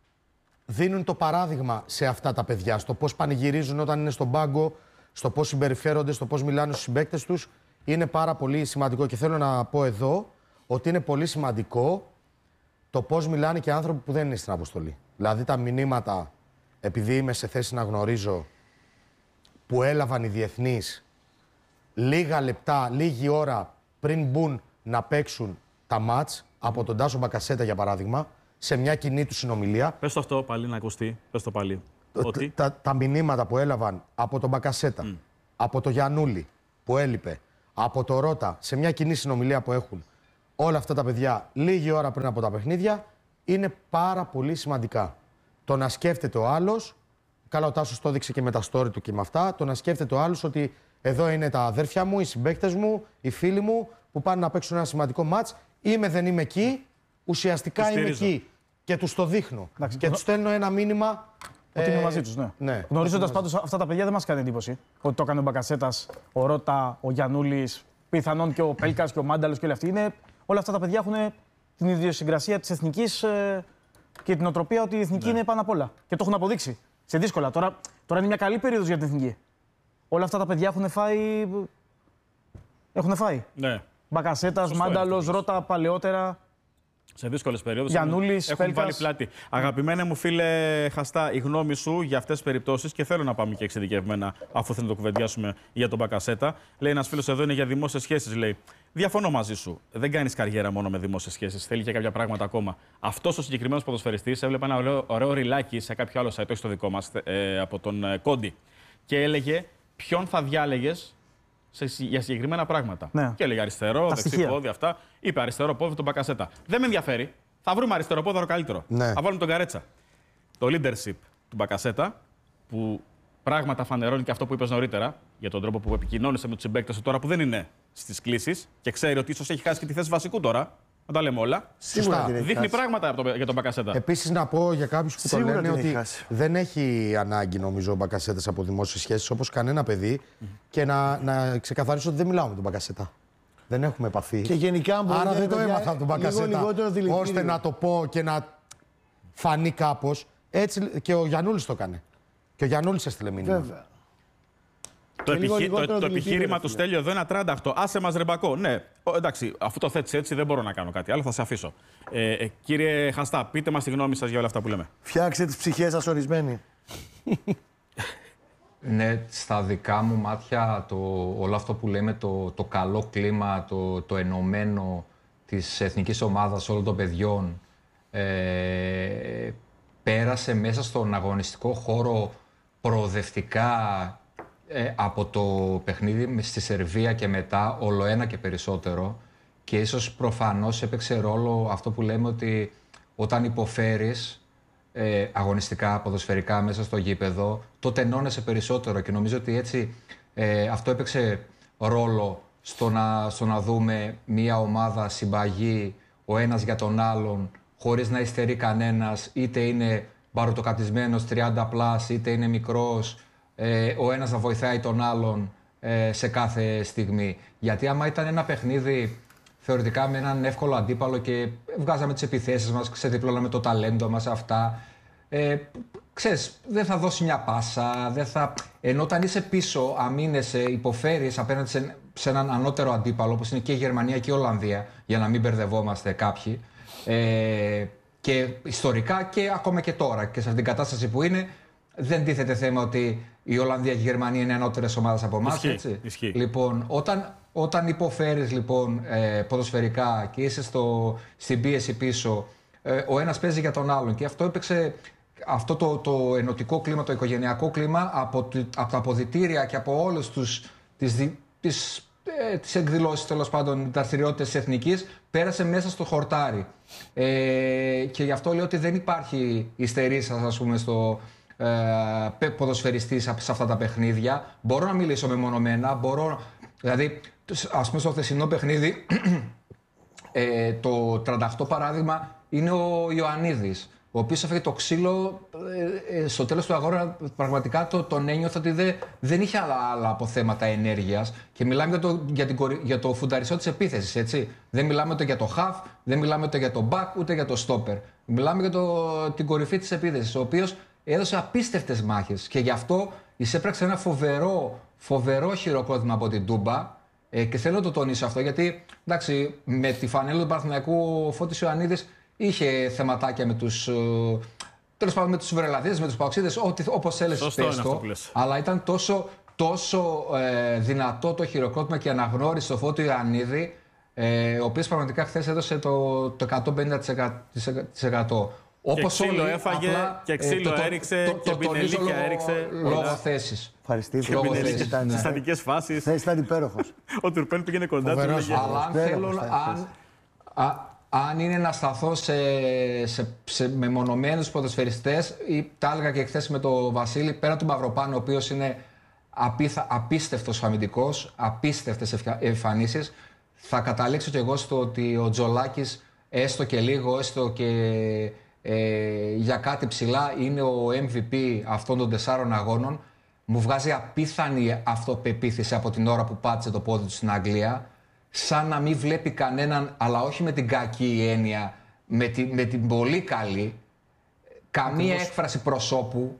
δίνουν το παράδειγμα σε αυτά τα παιδιά, στο πώς πανηγυρίζουν όταν είναι στον πάγκο, στο πώς συμπεριφέρονται, στο πώς μιλάνε στους συμπαίκτες τους. Είναι πάρα πολύ σημαντικό και θέλω να πω εδώ ότι είναι πολύ σημαντικό το πώς μιλάνε και άνθρωποι που δεν είναι στην αποστολή. Δηλαδή τα μηνύματα, επειδή είμαι σε θέση να γνωρίζω που έλαβαν οι διεθνείς λίγα λεπτά, λίγη ώρα πριν μπουν να παίξουν τα μάτς, από τον Τάσο Μπακασέτα για παράδειγμα, σε μια κοινή του συνομιλία.
Πες το αυτό πάλι να ακουστεί. Πες το πάλι. Ότι...
Τα, τα μηνύματα που έλαβαν από τον Μπακασέτα, mm. από τον Γιαννούλη που έλειπε, από το Ρώτα, σε μια κοινή συνομιλία που έχουν όλα αυτά τα παιδιά λίγη ώρα πριν από τα παιχνίδια, είναι πάρα πολύ σημαντικά. Το να σκέφτεται ο άλλος, καλά ο Τάσος το έδειξε και με τα story του και με αυτά, το να σκέφτεται ο άλλος ότι εδώ είναι τα αδέρφια μου, οι συμπαίκτες μου, οι φίλοι μου που πάνε να παίξουν ένα σημαντικό μάτς. Είμαι δεν είμαι εκεί, ουσιαστικά είμαι εκεί. Και τους το δείχνω. Εντάξει, και τους στέλνω ένα μήνυμα.
Ότι ε... είμαι μαζί τους, ναι.
ναι.
Γνωρίζοντας πάντως αυτά τα παιδιά δεν μας κάνει εντύπωση. Ότι το έκανε ο Μπακασέτας, ο Ρώτα, ο Γιαννούλης, πιθανόν και ο Πέλκας και ο Μάνταλος και όλοι αυτοί. Είναι, όλα αυτά τα παιδιά έχουν την ιδιοσυγκρασία της εθνικής ε, και την οτροπία ότι η εθνική ναι. είναι πάνω απ' όλα. Και το έχουν αποδείξει. Σε δύσκολα. Τώρα, τώρα είναι μια καλή περίοδος για την εθνική. Όλα αυτά τα παιδιά έχουν φάει. Έχουν φάει.
Ναι.
Μπακασέτας, Μάνταλος, Ρώτα παλαιότερα.
Σε δύσκολες περιόδους
Γιαννούλης,
έχουν, έχουν βάλει πλάτη. Αγαπημένε μου φίλε Χαστά, η γνώμη σου για αυτές τις περιπτώσεις, και θέλω να πάμε και εξειδικευμένα, αφού θέλουμε να το κουβεντιάσουμε για τον Μπακασέτα. Λέει ένας φίλος εδώ είναι για δημόσιες σχέσεις. Λέει: διαφωνώ μαζί σου. Δεν κάνεις καριέρα μόνο με δημόσιες σχέσεις. Θέλει και κάποια πράγματα ακόμα. Αυτός ο συγκεκριμένος ποδοσφαιριστής, έβλεπα ένα ωραίο, ωραίο ριλάκι σε κάποιο άλλο site, όχι στο δικό μας, ε, από τον ε, Κόντι. Και έλεγε ποιον θα διάλεγες σε, για συγκεκριμένα πράγματα. Ναι. Και έλεγε αριστερό, δεξί πόδι, αυτά. Είπε αριστερό πόδι τον Μπακασέτα. Δεν με ενδιαφέρει. Θα βρούμε αριστεροπόδαρο καλύτερο. Ναι. Θα βάλουμε τον Καρέτσα. Το leadership του Μπακασέτα, που πράγματα φανερώνει και αυτό που είπες νωρίτερα, για τον τρόπο που επικοινώνησε με τους συμπαίκτες τώρα που δεν είναι στις κλήσεις και ξέρει ότι ίσως έχει χάσει και τη θέση βασικού τώρα. Να τα λέμε όλα.
Σίγουρα.
Δείχνει πράγματα για τον Μπακασέτα.
Επίσης, να πω για κάποιους που
Σίγουρα
το λένε ότι
χάσει.
δεν έχει ανάγκη, νομίζω, ο Μπακασέτας από δημόσιες σχέσεις όπως κανένα παιδί. Mm-hmm. Και να, να ξεκαθαρίσω ότι δεν μιλάω με τον Μπακασέτα. Δεν έχουμε επαφή.
Και γενικά μπορεί
Άρα
να
δεν το έμαθα από τον Μπακασέτα. Ώστε να το πω και να φανεί κάπως. Έτσι και ο Γιαννούλης το έκανε. Και ο Γιαννούλης έστειλε μήνυμα.
Βέβαια.
Το, επιχει... το, το επιχείρημα του Στέλιο εδώ είναι ατράνταχτο. Άσε μας ρεμπακό. Ναι, ο, εντάξει, αφού το θέτεις έτσι δεν μπορώ να κάνω κάτι άλλο, θα σε αφήσω. Ε, ε, κύριε Χαστά, πείτε μας τη γνώμη σας για όλα αυτά που λέμε.
Φτιάξτε τις ψυχές σας ορισμένοι.
Ναι, στα δικά μου μάτια το, όλο αυτό που λέμε, το, το καλό κλίμα, το, το ενωμένο της εθνικής ομάδας όλων των παιδιών, ε, πέρασε μέσα στον αγωνιστικό χώρο προοδευτικά ε, από το παιχνίδι στη Σερβία και μετά, όλο ένα και περισσότερο. Και ίσως προφανώς έπαιξε ρόλο αυτό που λέμε ότι όταν υποφέρεις ε, αγωνιστικά, ποδοσφαιρικά μέσα στο γήπεδο, τότε ενώνεσαι περισσότερο και νομίζω ότι έτσι ε, αυτό έπαιξε ρόλο στο να, στο να δούμε μια ομάδα συμπαγή ο ένας για τον άλλον, χωρίς να υστερεί κανένας, είτε είναι μπαρουτοκατισμένος τριάντα πλας, είτε είναι μικρός, ε, ο ένας να βοηθάει τον άλλον ε, σε κάθε στιγμή. Γιατί άμα ήταν ένα παιχνίδι θεωρητικά με έναν εύκολο αντίπαλο και βγάζαμε τις επιθέσεις μας, ξεδιπλώναμε το ταλέντο μας, αυτά, ε, ξέρεις, δεν θα δώσει μια πάσα, δεν θα... ενώ όταν είσαι πίσω, αμήνεσαι, υποφέρεις απέναντι σε, σε έναν ανώτερο αντίπαλο, όπως είναι και η Γερμανία και η Ολλανδία, για να μην μπερδευόμαστε κάποιοι, ε, και ιστορικά και ακόμα και τώρα και σε αυτήν την κατάσταση που είναι, δεν τίθεται θέμα ότι η Ολλανδία και η Γερμανία είναι ανώτερες ομάδες από εμάς, έτσι.
Ισχύει.
Λοιπόν, όταν, όταν υποφέρεις λοιπόν ε, ποδοσφαιρικά και είσαι στο, στην πίεση πίσω, ε, ο ένας παίζει για τον άλλον και αυτό έπαιξε αυτό το, το ενωτικό κλίμα, το οικογενειακό κλίμα από, από τα αποδυτήρια και από όλες τους τις, τις, ε, τις εκδηλώσεις, τέλος πάντων, δραστηριότητες της εθνικής, πέρασε μέσα στο χορτάρι. Ε, και γι' αυτό λέω ότι δεν υπάρχει ιστερίσας, ας πούμε, στο ε, ποδοσφαιριστή σε αυτά τα παιχνίδια. Μπορώ να μιλήσω μεμονωμένα, μπορώ, δηλαδή, ας πούμε, στο χθεσινό παιχνίδι, ε, το τριάντα οκτώ παράδειγμα είναι ο Ιωαννίδης, ο οποίος έφεγε το ξύλο ε, ε, στο τέλος του αγώνα. Πραγματικά το, τον ένιωθα ότι δεν, δεν είχε άλλα, άλλα αποθέματα ενέργειας. Και μιλάμε για το, για την, για το φουνταριστό της επίθεσης, έτσι. Δεν μιλάμε ούτε για το half, δεν μιλάμε ούτε για το back, ούτε για το stopper. Μιλάμε για το, την κορυφή της επίθεσης, ο οποίος έδωσε απίστευτες μάχες. Και γι' αυτό εισέπραξε ένα φοβερό, φοβερό χειροκρότημα από την Τούμπα. Ε, και θέλω να το τονίσω αυτό, γιατί εντάξει, με τη φανέλα του Παναθηναϊκού ο Φώτης Ιωαννίδης είχε θεματάκια με τους, τέλος πάντων, με τους Βορειοελλαδίτες, με τους Παοξίδες, όπως έλεγες πες το, αλλά ήταν τόσο, τόσο ε, δυνατό το χειροκρότημα και αναγνώριση στο Φώτιο Ιωαννίδη, ε, ο οποίος πραγματικά χθες έδωσε το, το εκατόν πενήντα τοις εκατό. Όπως
και ξύλο
όλοι,
έφαγε
απλά,
και ξύλο
ε, το,
έριξε
το, το,
και
το,
πινελίκια
λόγω,
έριξε.
Λόγω θέσης.
Ευχαριστείτε.
Λόγω
Πινελίκια
θέσης,
στις
ναι.
στατικές φάσεις.
Θες, ήταν υπέροχος.
Ο Τουρπέν πήγαινε κοντά του.
Φοβερός.
λέγε,
Αλλά αν
Πέρα,
θέλω,
Κώστα,
αν, α, αν είναι να σταθώ σε, σε, σε μεμονωμένους ποδοσφαιριστές, ή τα έλεγα και χθες με τον Βασίλη, πέρα του Μαυροπάνου, ο οποίος είναι απίθα, απίστευτος αμυντικός, απίστευτες εμφανίσεις, θα καταλήξω κι εγώ στο ότι ο Τζολάκης, έστω και λίγο, έστω και ε, για κάτι ψηλά, είναι ο εμ βι πι αυτών των τεσσάρων αγώνων. Μου βγάζει απίθανη αυτοπεποίθηση από την ώρα που πάτησε το πόδι του στην Αγγλία. Σαν να μην βλέπει κανέναν, αλλά όχι με την κακή έννοια, με, τη, με την πολύ καλή, καμία έκφραση προσώπου,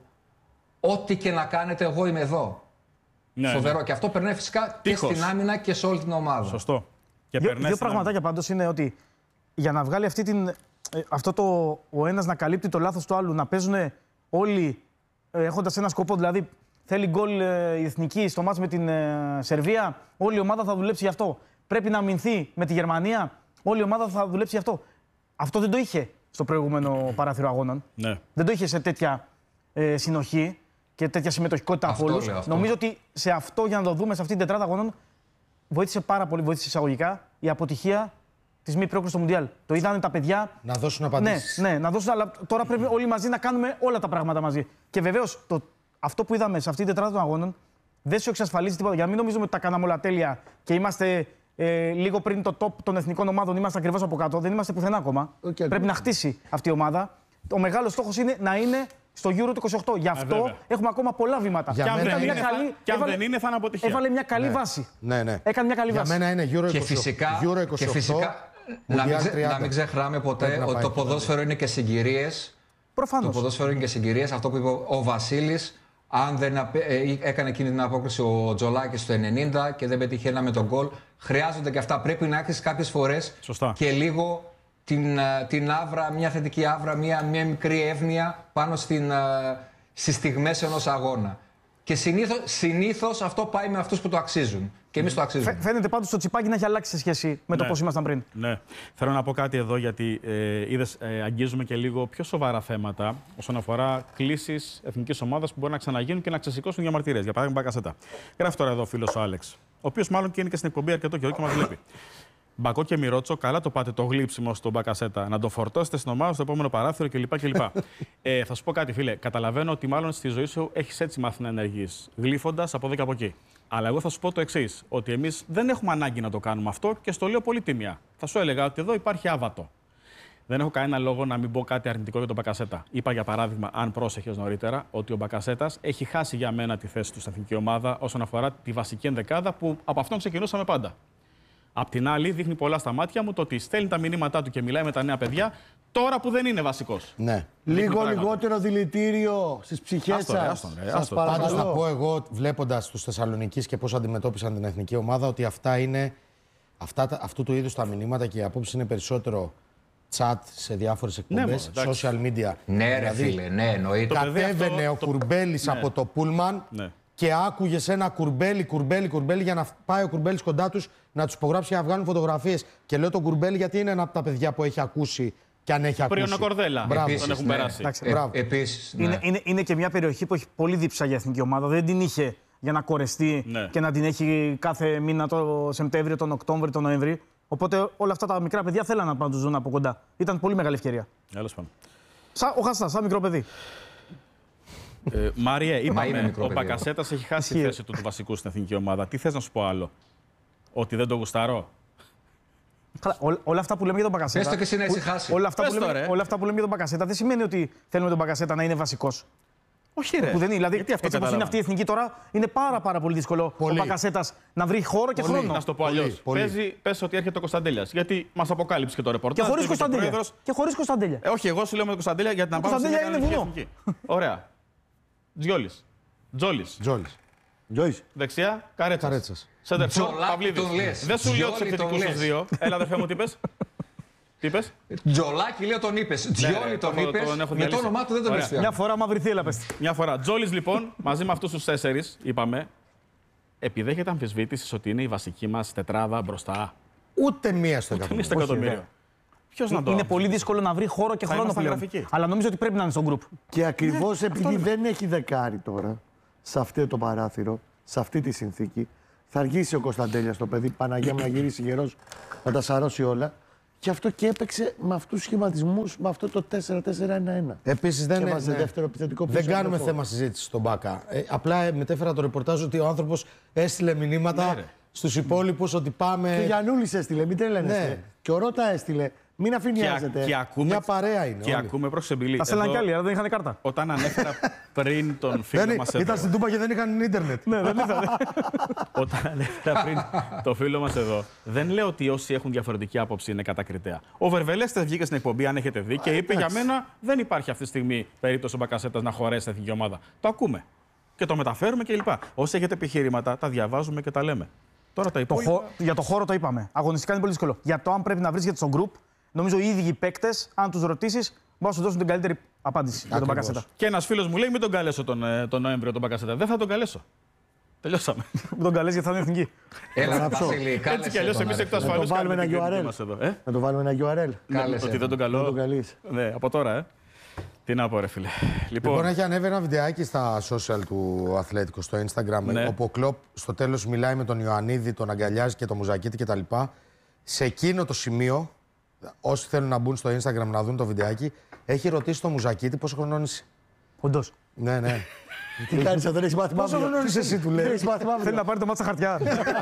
ό,τι και να κάνετε εγώ είμαι εδώ.
Ναι,
Φοβερό.
ναι.
Και αυτό περνάει φυσικά
Τείχος.
και στην άμυνα και σε όλη την ομάδα.
Σωστό. Και
Δύο,
περνάει
δύο
στην
πραγματάκια πάντως είναι ότι για να βγάλει αυτή την, ε, αυτό το ο ένας να καλύπτει το λάθος του άλλου, να παίζουν όλοι ε, έχοντας ένα σκοπό, δηλαδή θέλει γκολ ε, η εθνική στο μάτς με την ε, Σερβία, όλη η ομάδα θα δουλέψει γι' αυτό. Πρέπει να αμυνθεί με τη Γερμανία, όλη η ομάδα θα δουλέψει γι' αυτό. Αυτό δεν το είχε στο προηγούμενο παράθυρο αγώνων.
Ναι.
Δεν το είχε σε τέτοια ε, συνοχή και τέτοια συμμετοχικότητα από
Αυτό
όλους.
λέω, αυτό.
Νομίζω ότι σε αυτό, για να το δούμε, σε αυτή την τετράδα αγώνων, βοήθησε πάρα πολύ, βοήθησε εισαγωγικά η αποτυχία τη μη πρόκρισης στο Μουντιάλ. Το είδαν τα παιδιά.
Να δώσουν
Ναι,
απαντήσεις.
ναι, να δώσουν, αλλά τώρα πρέπει όλοι μαζί να κάνουμε όλα τα πράγματα μαζί. Και βεβαίως αυτό που είδαμε σε αυτή την τετράδα των αγώνων δεν σου εξασφαλίζει τίποτα. Για να μην νομίζουμε ότι τα κάναμε όλα τέλεια και είμαστε ε, λίγο πριν το top των εθνικών ομάδων, είμαστε ακριβώς από κάτω. Δεν είμαστε πουθενά ακόμα.
Okay,
πρέπει
okay.
να χτίσει αυτή η ομάδα. Ο μεγάλος στόχος είναι να είναι στο Euro του είκοσι οκτώ. Γι' αυτό
βέβαια.
έχουμε ακόμα πολλά βήματα.
Για
Και αν,
μένα
δεν
Ήταν
είναι,
μια
θα,
καλή-
και αν
έβαλε-
δεν είναι, θα είναι αποτυχία.
Έβαλε μια καλή βάση.
Ναι, ναι.
Έκανε μια καλή
Για
βάση.
μένα είναι Euro
Και
είκοσι οκτώ.
φυσικά,
Euro
και
είκοσι οκτώ,
φυσικά να, μην
Mundial
ξε,
τριάντα.
να μην ξεχνάμε ποτέ
Πρέπει να
ότι
πάει
το
αυτό,
ποδόσφαιρο είναι και συγκυρίες. Το
Προφανώς.
ποδόσφαιρο είναι και συγκυρίες. Αυτό που είπε ο Βασίλης, αν δεν απε- ε, έκανε εκείνη την απόκριση ο Τζολάκης στο ενενήντα και δεν πετύχε ένα με τον γκολ, χρειάζονται και αυτά. Πρέπει να έχεις κάποιες φορές
Σωστά.
και λίγο την, ε, την άβρα, μια θετική άβρα, μια, μια μικρή εύνοια πάνω στην, ε, στις στιγμές ενός αγώνα. Και συνήθως, συνήθως αυτό πάει με αυτούς που το αξίζουν. Και εμείς το αξίζουμε.
Φαι- Φαίνεται πάντως το τσιπάκι να έχει αλλάξει σε σχέση με το
Ναι.
πώς ήμασταν πριν.
Ναι. Θέλω να πω κάτι εδώ, γιατί ε, είδες, ε, αγγίζουμε και λίγο πιο σοβαρά θέματα όσον αφορά κλήσεις εθνικής ομάδας που μπορεί να ξαναγίνουν και να ξεσηκώσουν διαμαρτυρίες. Για παράδειγμα, Μπακασέτα. Γράφει τώρα εδώ ο φίλος ο Άλεξ, ο οποίος μάλλον και είναι και στην εκπομπή αρκετό καιρό και μας βλέπει. Μπακό και Μιρότσο, καλά το πάτε το γλύψιμο στον Μπακασέτα. Να τον φορτώσετε στην ομάδα στο επόμενο παράθυρο κλπ. κλπ. ε, θα σου πω κάτι, φίλε. Καταλαβαίνω ότι μάλλον στη ζωή σου έχεις έτσι μάθει να ενεργείς, γλύφοντας από εδώ και από εκεί. Αλλά εγώ θα σου πω το εξής, ότι εμείς δεν έχουμε ανάγκη να το κάνουμε αυτό και στο λέω πολύ τίμια. Θα σου έλεγα ότι εδώ υπάρχει άβατο. Δεν έχω κανένα λόγο να μην πω κάτι αρνητικό για τον Μπακασέτα. Είπα για παράδειγμα, αν πρόσεχες νωρίτερα, ότι ο Μπακασέτας έχει χάσει για μένα τη θέση του στην εθνική ομάδα όσον αφορά τη βασική ενδεκάδα που από αυτόν ξεκινούσαμε πάντα. Απ' την άλλη, δείχνει πολλά στα μάτια μου το ότι στέλνει τα μηνύματά του και μιλάει με τα νέα παιδιά τώρα που δεν είναι βασικός.
Ναι.
Λίγο
πράγματα.
λιγότερο δηλητήριο στις ψυχές
Άστο, ρε,
σας.
άστο, ρε,
Σας
άστο.
Πάντως
παρακαλώ.
θα πω εγώ, βλέποντας τους Θεσσαλονικείς και πώς αντιμετώπισαν την εθνική ομάδα, ότι αυτά είναι, αυτά, τα- αυτού του είδους τα μηνύματα και η απόψη είναι περισσότερο chat σε διάφορες εκπομπές,
μωρέ, εντάξει.
social media.
Ναι, ρε
Δηλαδή,
φίλε, ναι, εννοείται.
Το παιδί
κατέβαινε
αυτό,
ο
το-
Κουρμπέλης
Ναι.
από το πούλμαν
Ναι.
και άκουγε ένα κουρμπέλι, κουρμπέλι, κουρμπέλι για να πάει ο Κουρμπέλης κοντά τους να τους υπογράψει και να βγάλουν φωτογραφίες. Και λέω τον Κουρμπέλη γιατί είναι ένα από τα παιδιά που έχει ακούσει και αν έχει ακούσει.
Πριονο Κορδέλα.
Μπράβο.
Επίσης, τον έχουν
ναι.
περάσει.
Εντάξει,
Ε,
μπράβο.
επίσης, ναι.
Είναι, είναι, είναι και μια περιοχή που έχει πολύ δίψα για εθνική ομάδα. Δεν την είχε για να κορεστεί
Ναι.
και να την έχει κάθε μήνα το Σεπτέμβριο, τον Οκτώβριο, τον Νοέμβρη. Οπότε όλα αυτά τα μικρά παιδιά θέλαν να πάνε να του ζουν από κοντά. Ήταν πολύ μεγάλη ευκαιρία.
Τέλος πάντων.
Σα, ο Χαστά, σαν μικρό παιδί.
Ε, Μάριε,
είναι
είπαμε,
μικρό
ο
παιδί.
Μπακασέτας έχει χάσει τη
Ισχύει.
θέση του του βασικού στην εθνική ομάδα. Τι θες να σου πω άλλο? Ότι δεν το γουστάρω?
Καλά, ό, όλα αυτά που λέμε για τον Μπακασέτα.
Πες το και εσύ να
που-
ησυχάσει.
Όλα αυτά,
Πες
που
το,
λέμε,
ρε.
όλα αυτά που λέμε για τον Μπακασέτα δεν σημαίνει ότι θέλουμε τον Μπακασέτα να είναι βασικό.
Όχι, ρε.
Που δεν είναι. Δηλαδή,
Γιατί αυτό
έτσι όπως είναι
κατάλαβα.
αυτή η εθνική τώρα, είναι πάρα, πάρα πολύ δύσκολο
Πολύ.
ο Μπακασέτας να βρει χώρο και
Πολύ.
χρόνο.
Να σου το πω
Πολύ,
αλλιώς.
πολύ.
Παίζει, πες ότι έρχεται ο Κωνσταντέλιας. Γιατί μας αποκάλυψε και το
Και
ρεπορτάζ.
χωρί
το είπε και ο
Κωνσταντέλια.
πρόεδρος.
Και χωρί Κωνσταντέλια.
Ε, όχι, εγώ σου λέω με τον Κωνσταντέλια γιατί να
Ο
πάμε σε μια
Κωνσταντέλια είναι
κανονική εθνική. Ωραία. Τζιόλης. Τζόλης.
Τζόλης.
Τζόις.
Δεξιά, Καρέτσας.
Καρέτσας.
Σεντερφόρ,
Τζολάκη
Παυλίδης.
τον λες.
Δεν σου λέω τους
Τζιόλη τον
επιθετικούς τους
λες.
δύο. Έλα, αδερφέ μου, τι είπες? Τι είπες?
Τζολάκη λέω τον είπες. Τζιόλι
ρε,
τον
το-
είπες.
τον έχω
Με το
διαλύσει.
όνομά του δεν τον
Ωραία.
είπες.
Μια φορά μαυριθεί, έλα πες.
Μια φορά. Τζόλης λοιπόν, μαζί με αυτούς τους τέσσερις, είπαμε, επιδέχεται αμφισβήτηση ότι είναι η βασική μας τετράδα μπροστά.
Ούτε μία στο
Ούτε μία στο
εκατομμύριο.
εκατομμύριο. Ποιος να το
Είναι πολύ δύσκολο να βρει χώρο και
Θα
χρόνο
ήμασταν
πλέον.
γραφικοί.
Αλλά νομίζω ότι πρέπει να είναι στο group.
Και ακριβώς
Ναι,
επειδή δεν έχει δεκάρι τώρα, σε αυτό το παράθυρο, σε αυτή τη συνθήκη, θα αργήσει ο Κωνσταντέλιας το παιδί, Παναγία μου να γυρίσει γερός, να τα σαρώσει όλα. Και αυτό και έπαιξε με αυτούς τους σχηματισμούς, με αυτό το τέσσερα τέσσερα ένα ένα.
Επίσης δεν,
Και έβαζε
ναι.
δεύτερο επιθετικό
δεν
πίσω
κάνουμε
από το
θέμα συζήτηση στον Μπάκα. Ε, απλά ε, μετέφερα το ρεπορτάζ ότι ο άνθρωπος έστειλε μηνύματα
Ναι, ρε.
στους υπόλοιπους ότι πάμε.
Και ο Γιαννούλης έστειλε, μην τρελαίνεστε.
Ναι.
Και ο Ρώτα έστειλε, μην
Και,
αφηνιάζετε.
και ακούμε,
Μια παρέα είναι.
και
όλοι.
ακούμε προσεμπιλή.
Τα στέλναν κι άλλοι, αλλά δεν είχαν κάρτα.
Όταν ανέφερα πριν τον φίλο
Δεν,
μας
ήταν
εδώ,
στην Τούμπα και δεν είχαν ίντερνετ.
Ναι, δεν ήταν.
όταν ανέφερα πριν το φίλο μας εδώ, δεν λέω ότι όσοι έχουν διαφορετική άποψη είναι κατακριτέα. Ο Βερβελέστες βγήκε στην εκπομπή, αν έχετε δει, και είπε για μένα δεν υπάρχει αυτή τη στιγμή περίπτωση ο Μπακασέτας να χωρέσει στην εθνική ομάδα. Το ακούμε. Και το μεταφέρουμε κλπ. Όσοι έχετε επιχειρήματα, τα διαβάζουμε και τα λέμε. Τώρα τα
Το
υπόλοιπα.
χω... Για το χώρο το είπαμε. Αγωνιστικά είναι πολύ δύσκολο. Για το αν πρέπει να βρίσκεται στο group, νομίζω οι ίδιοι οι παίκτες, αν τους ρωτήσεις, μπορούν να σου δώσουν την καλύτερη απάντηση για τον
Ακριβώς.
Μπακασέτα.
Και ένας φίλος μου λέει: μην τον καλέσω τον, ε, τον Νοέμβριο τον Μπακασέτα. Δεν θα τον καλέσω. Τελειώσαμε.
Μην τον καλέσει γιατί θα είναι εθνική.
Έλα,
γράψω.
Βασίλη,
Έτσι κι αλλιώς εμείς εκ του
Να το
ασφαλούς
βάλουμε
κάνουμε
ένα
την
γιου αρ
κριτική
ελ.
μας εδώ. Ε?
Να το βάλουμε ένα γιου αρ ελ.
Κάλεσε.
Ότι δεν τον
Να
καλώ.
τον καλείς.
Ναι, από τώρα, ε. Τι να πω, ρε φίλε.
Λοιπόν,
Λοιπόν,
έχει ανέβει ένα βιντεάκι στα social του Αθλέτικο, στο Instagram,
Ναι.
όπου ο Κλοπ στο τέλος μιλάει με τον Ιωαννίδη, τον αγκαλιάζει και τον Μουζακίτη κτλ. Σε εκείνο το σημείο, όσοι θέλουν να μπουν στο Instagram να δουν το βιντεάκι, έχει ρωτήσει τον Μουζακίτη πόσο χρονών είσαι.
Όντως.
Ναι, ναι.
Τι κάνεις, δεν έχεις μάθει
Πόσο
μαύρο.
χρονών είσαι εσύ, του
Δεν
λέει.
έχεις μάθει μαύρο.
Θέλει να πάρει το μάτι στα χαρτιά.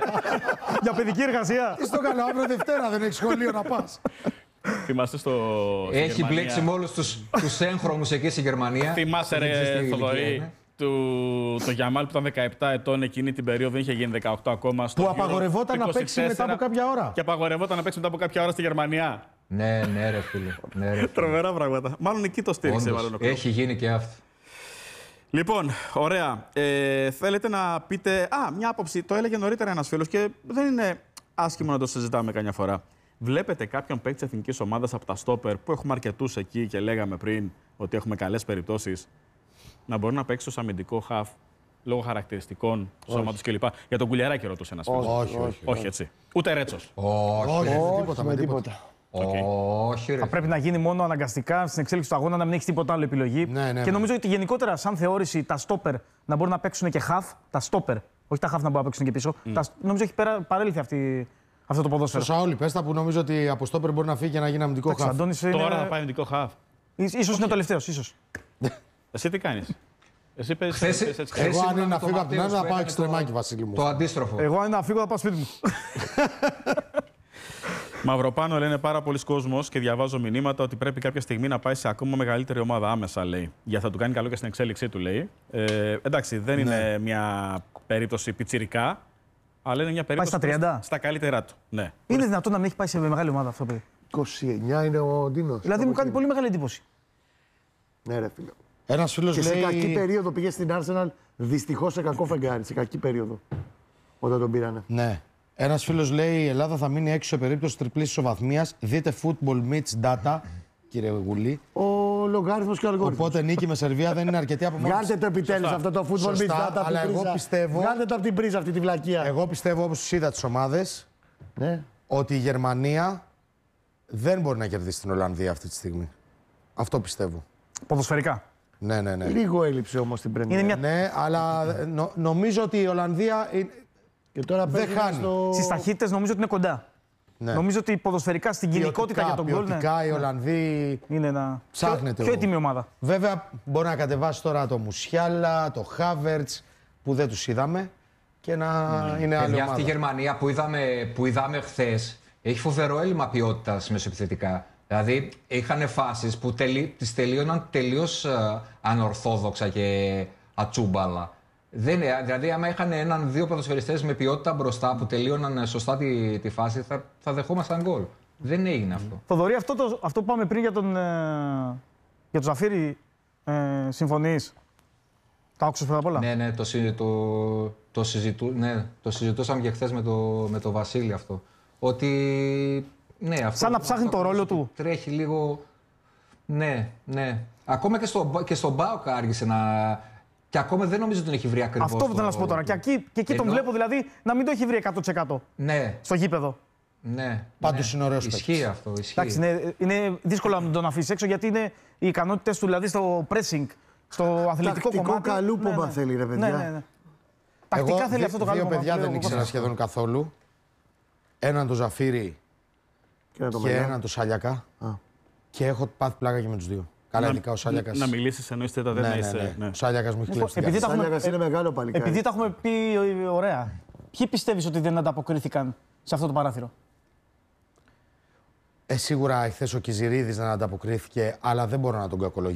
Για παιδική εργασία.
Τι στο καλό, αύριο Δευτέρα δεν έχει σχολείο να πας.
θυμάστε στο. στη
Έχει
Γερμανία-
μπλέξει με όλους τους, τους έγχρωμους εκεί στη Γερμανία.
Θυμάσαι,
Δεν ξέρεις τι
ρε
ηλικία
Θοδωρή,
είναι.
του, το Γιαμάλ που ήταν δεκαεπτά ετών εκείνη την περίοδο, δεν είχε γίνει δεκαοκτώ ακόμα. Στο
Που
Euro
απαγορευόταν να
είκοσι
παίξει μετά
τέσσερα.
από κάποια ώρα.
Και απαγορευόταν να παίξει μετά από κάποια ώρα στη Γερμανία.
Ναι, ναι, ρε φίλε. Ναι, ρε, φίλε.
Τρομερά πράγματα. Μάλλον εκεί το στήριξε,
Όντως,
μάλλον ο Κλοπ.
έχει γίνει και αυτό.
Λοιπόν, ωραία. Ε, θέλετε να πείτε. Α, μια άποψη. Το έλεγε νωρίτερα ένας φίλος και δεν είναι άσχημο να το συζητάμε καμιά φορά. Βλέπετε κάποιον παίκτη της εθνικής ομάδας από τα στόπερ που έχουμε αρκετούς εκεί και λέγαμε πριν ότι έχουμε καλές περιπτώσεις να μπορεί να παίξει ως αμυντικό χαφ λόγω χαρακτηριστικών σώματος κλπ. Για τον Κουλιαράκη ρωτούσε ένας φίλος.
Όχι, όχι.
Όχι έτσι. Ούτε Ρέτσος.
Όχι,
Όχι, με
Όχι,
τίποτα,
με
με τίποτα.
τίποτα.
όχι, ρε.
Θα πρέπει να γίνει μόνο αναγκαστικά στην εξέλιξη του αγώνα, να μην έχει τίποτα άλλο επιλογή.
Ναι, ναι,
και
ναι.
νομίζω ότι γενικότερα, σαν θεώρηση, τα στόπερ να μπορούν να παίξουν και half, τα στόπερ, όχι τα half να μπορούν να παίξουν και πίσω. Τα, νομίζω έχει πέρα, παρέλθει αυτή, αυτό το ποδόσφαιρο.
Στο Σαόλι, πες τα που νομίζω ότι από στόπερ μπορεί να φύγει και να γίνει αμυντικό
Εντάξει,
χαφ.
Αντώνης είναι...
Τώρα θα πάει αμυντικό χαφ.
Ίσως είναι ο τελευταίος, ίσως.
Εσύ τι κάνεις. Εσύ παίζεις
Χθες-
παίζεις έτσι.
χθες
Εγώ αν
ήμουνα
είναι
με
να
το
φύγω από την
Ματέους
άλλη, θα
που
πάω
έκανε
εξτρεμάκι,
το-
Βασίλη μου.
Το αντίστροφο.
Εγώ αν είναι να φύγω θα πάω σπίτι μου.
Μαυροπάνο λένε πάρα πολλοί κόσμος και διαβάζω μηνύματα ότι πρέπει κάποια στιγμή να πάει σε ακόμα μεγαλύτερη ομάδα άμεσα, λέει. Για θα του κάνει καλό και στην εξέλιξή του, λέει. Ε, εντάξει, δεν είναι μια περίπτωση πιτσιρικά, αλλά είναι μια περίπτωση
στα τριάντα.
στα καλύτερά του. Ναι.
Είναι δυνατόν να μην έχει πάει σε μεγάλη ομάδα αυτό το παιδί.
είκοσι εννιά είναι ο Ντίνος.
Δηλαδή μου κάνει πολύ μεγάλη εντύπωση.
Ναι, ρε φίλε.
Ένας φίλος
Και σε κακή
λέει.
περίοδο πήγε στην Arsenal, δυστυχώς σε κακό φεγγάρι. Σε κακή περίοδο. Όταν τον πήρανε.
Ναι. Ένας φίλος λέει: η Ελλάδα θα μείνει έξω σε περίπτωση τριπλής ισοβαθμίας. Δείτε football mitch data, κύριε Γουλή.
Ο λογάριθμος και ο αλγόριθμος.
Οπότε νίκη με Σερβία δεν είναι αρκετή από μόνο.
Βγάλτε το επιτέλους αυτό το football
Σωστά,
beach data από
αλλά
την
εγώ
πρίζα.
πιστεύω-
Βγάλτε το από την πρίζα αυτή τη βλακεία.
Εγώ πιστεύω, όπως τους είδα τις ομάδες,
Ναι.
ότι η Γερμανία δεν μπορεί να κερδίσει την Ολλανδία αυτή τη στιγμή. Αυτό πιστεύω.
Ποδοσφαιρικά.
Ναι, ναι, ναι.
Λίγο έλειψε όμως την Premier.
Είναι μια-
Ναι, αλλά νο- νομίζω ότι η Ολλανδία. είναι-
Και τώρα
Δεν
παίζει
χάνει.
στο...
Στις ταχύτητες νομίζω ότι είναι κοντά.
Ναι.
Νομίζω ότι ποδοσφαιρικά στην κοινικότητα για τον γκολ ναι,
ποιοτικά οι Ολλανδοί.
είναι ένα.
Ψάχνεται
Πιο, πιο
ο-
έτοιμη ομάδα.
Βέβαια, μπορεί να κατεβάσει τώρα το Μουσιάλα, το Χάβερτς που δεν τους είδαμε και να είναι άλλη
Παιδιά,
ομάδα.
αυτή η Γερμανία που είδαμε, που είδαμε χθες έχει φοβερό έλλειμμα ποιότητας μεσοεπιθετικά. Δηλαδή, είχαν φάσεις που τελεί, τις τελείωναν τελείως ε, ανορθόδοξα και ατσούμπαλα. Δεν, είναι- δηλαδή, άμα είχαν έναν-δύο ποδοσφαιριστές με ποιότητα μπροστά που τελείωναν σωστά τη, τη φάση, θα, θα δεχόμασταν γκολ. Δεν έγινε αυτό.
Θοδωρή, αυτό, το, αυτό που πάμε πριν για τον, ε, για τον Ζαφύρη, ε, συμφωνείς. Το άκουσες πρώτα απ' όλα.
Ναι, ναι, το, συ- το, το, συζητού, ναι, το συζητούσαμε και χθες με το, με το Βασίλη αυτό. Ότι, ναι, αυτό...
Σαν να ψάχνει
αυτό
το ρόλο
ότι
του.
Τρέχει λίγο... Ναι, ναι. Ακόμα και στο, και στο Μπάουκ άργησε να, Και ακόμα δεν νομίζω ότι τον έχει βρει ακριβώς.
Αυτό που θέλω να σου πω τώρα. Και εκεί, και εκεί τον
Ενώ-
βλέπω δηλαδή να μην το έχει βρει εκατό τοις εκατό
Ναι,
στο γήπεδο.
ναι.
Πάντως
ναι.
είναι ωραίος
Ισχύει
παίκτης.
αυτό. Ισχύει.
Εντάξει, είναι, είναι δύσκολο να τον αφήσει έξω γιατί είναι οι ικανότητες του δηλαδή στο pressing, στο αθλητικό
Τακτικό
κομμάτι.
καλούπομα θέλει, ρε παιδιά.
Ναι, ναι, ναι. Τακτικά
Εγώ
θέλει
δι-
αυτό το
δύο
καλούπομα.
παιδιά
που
δεν
λέω
ήξερα
εγώ.
σχεδόν καθόλου. Έναν το Ζαφύρι
Και, να το
και
μεγά.
έναν το Σάλιακα.
Α.
Και έχω πάθει πλάκα και με τους δύο. Καλά, ειδικά ο Σάλιακας.
Να μιλήσει εννοείται τα δεν
Ναι, ναι,
είσαι.
ναι.
ναι.
Ο Σάλιακας μου έχει κλέψει την
Επειδή
καρδιά.
τα έχουμε-
Σάλιακας είναι μεγάλο παλικάρι.
Επειδή τα έχουμε πει ε, ωραία, ποιοι πιστεύεις ότι δεν ανταποκρίθηκαν σε αυτό το παράθυρο?
Ε, σίγουρα εχθές ο Κιζηρίδης δεν ανταποκρίθηκε, αλλά δεν μπορώ να τον κακολογήσω.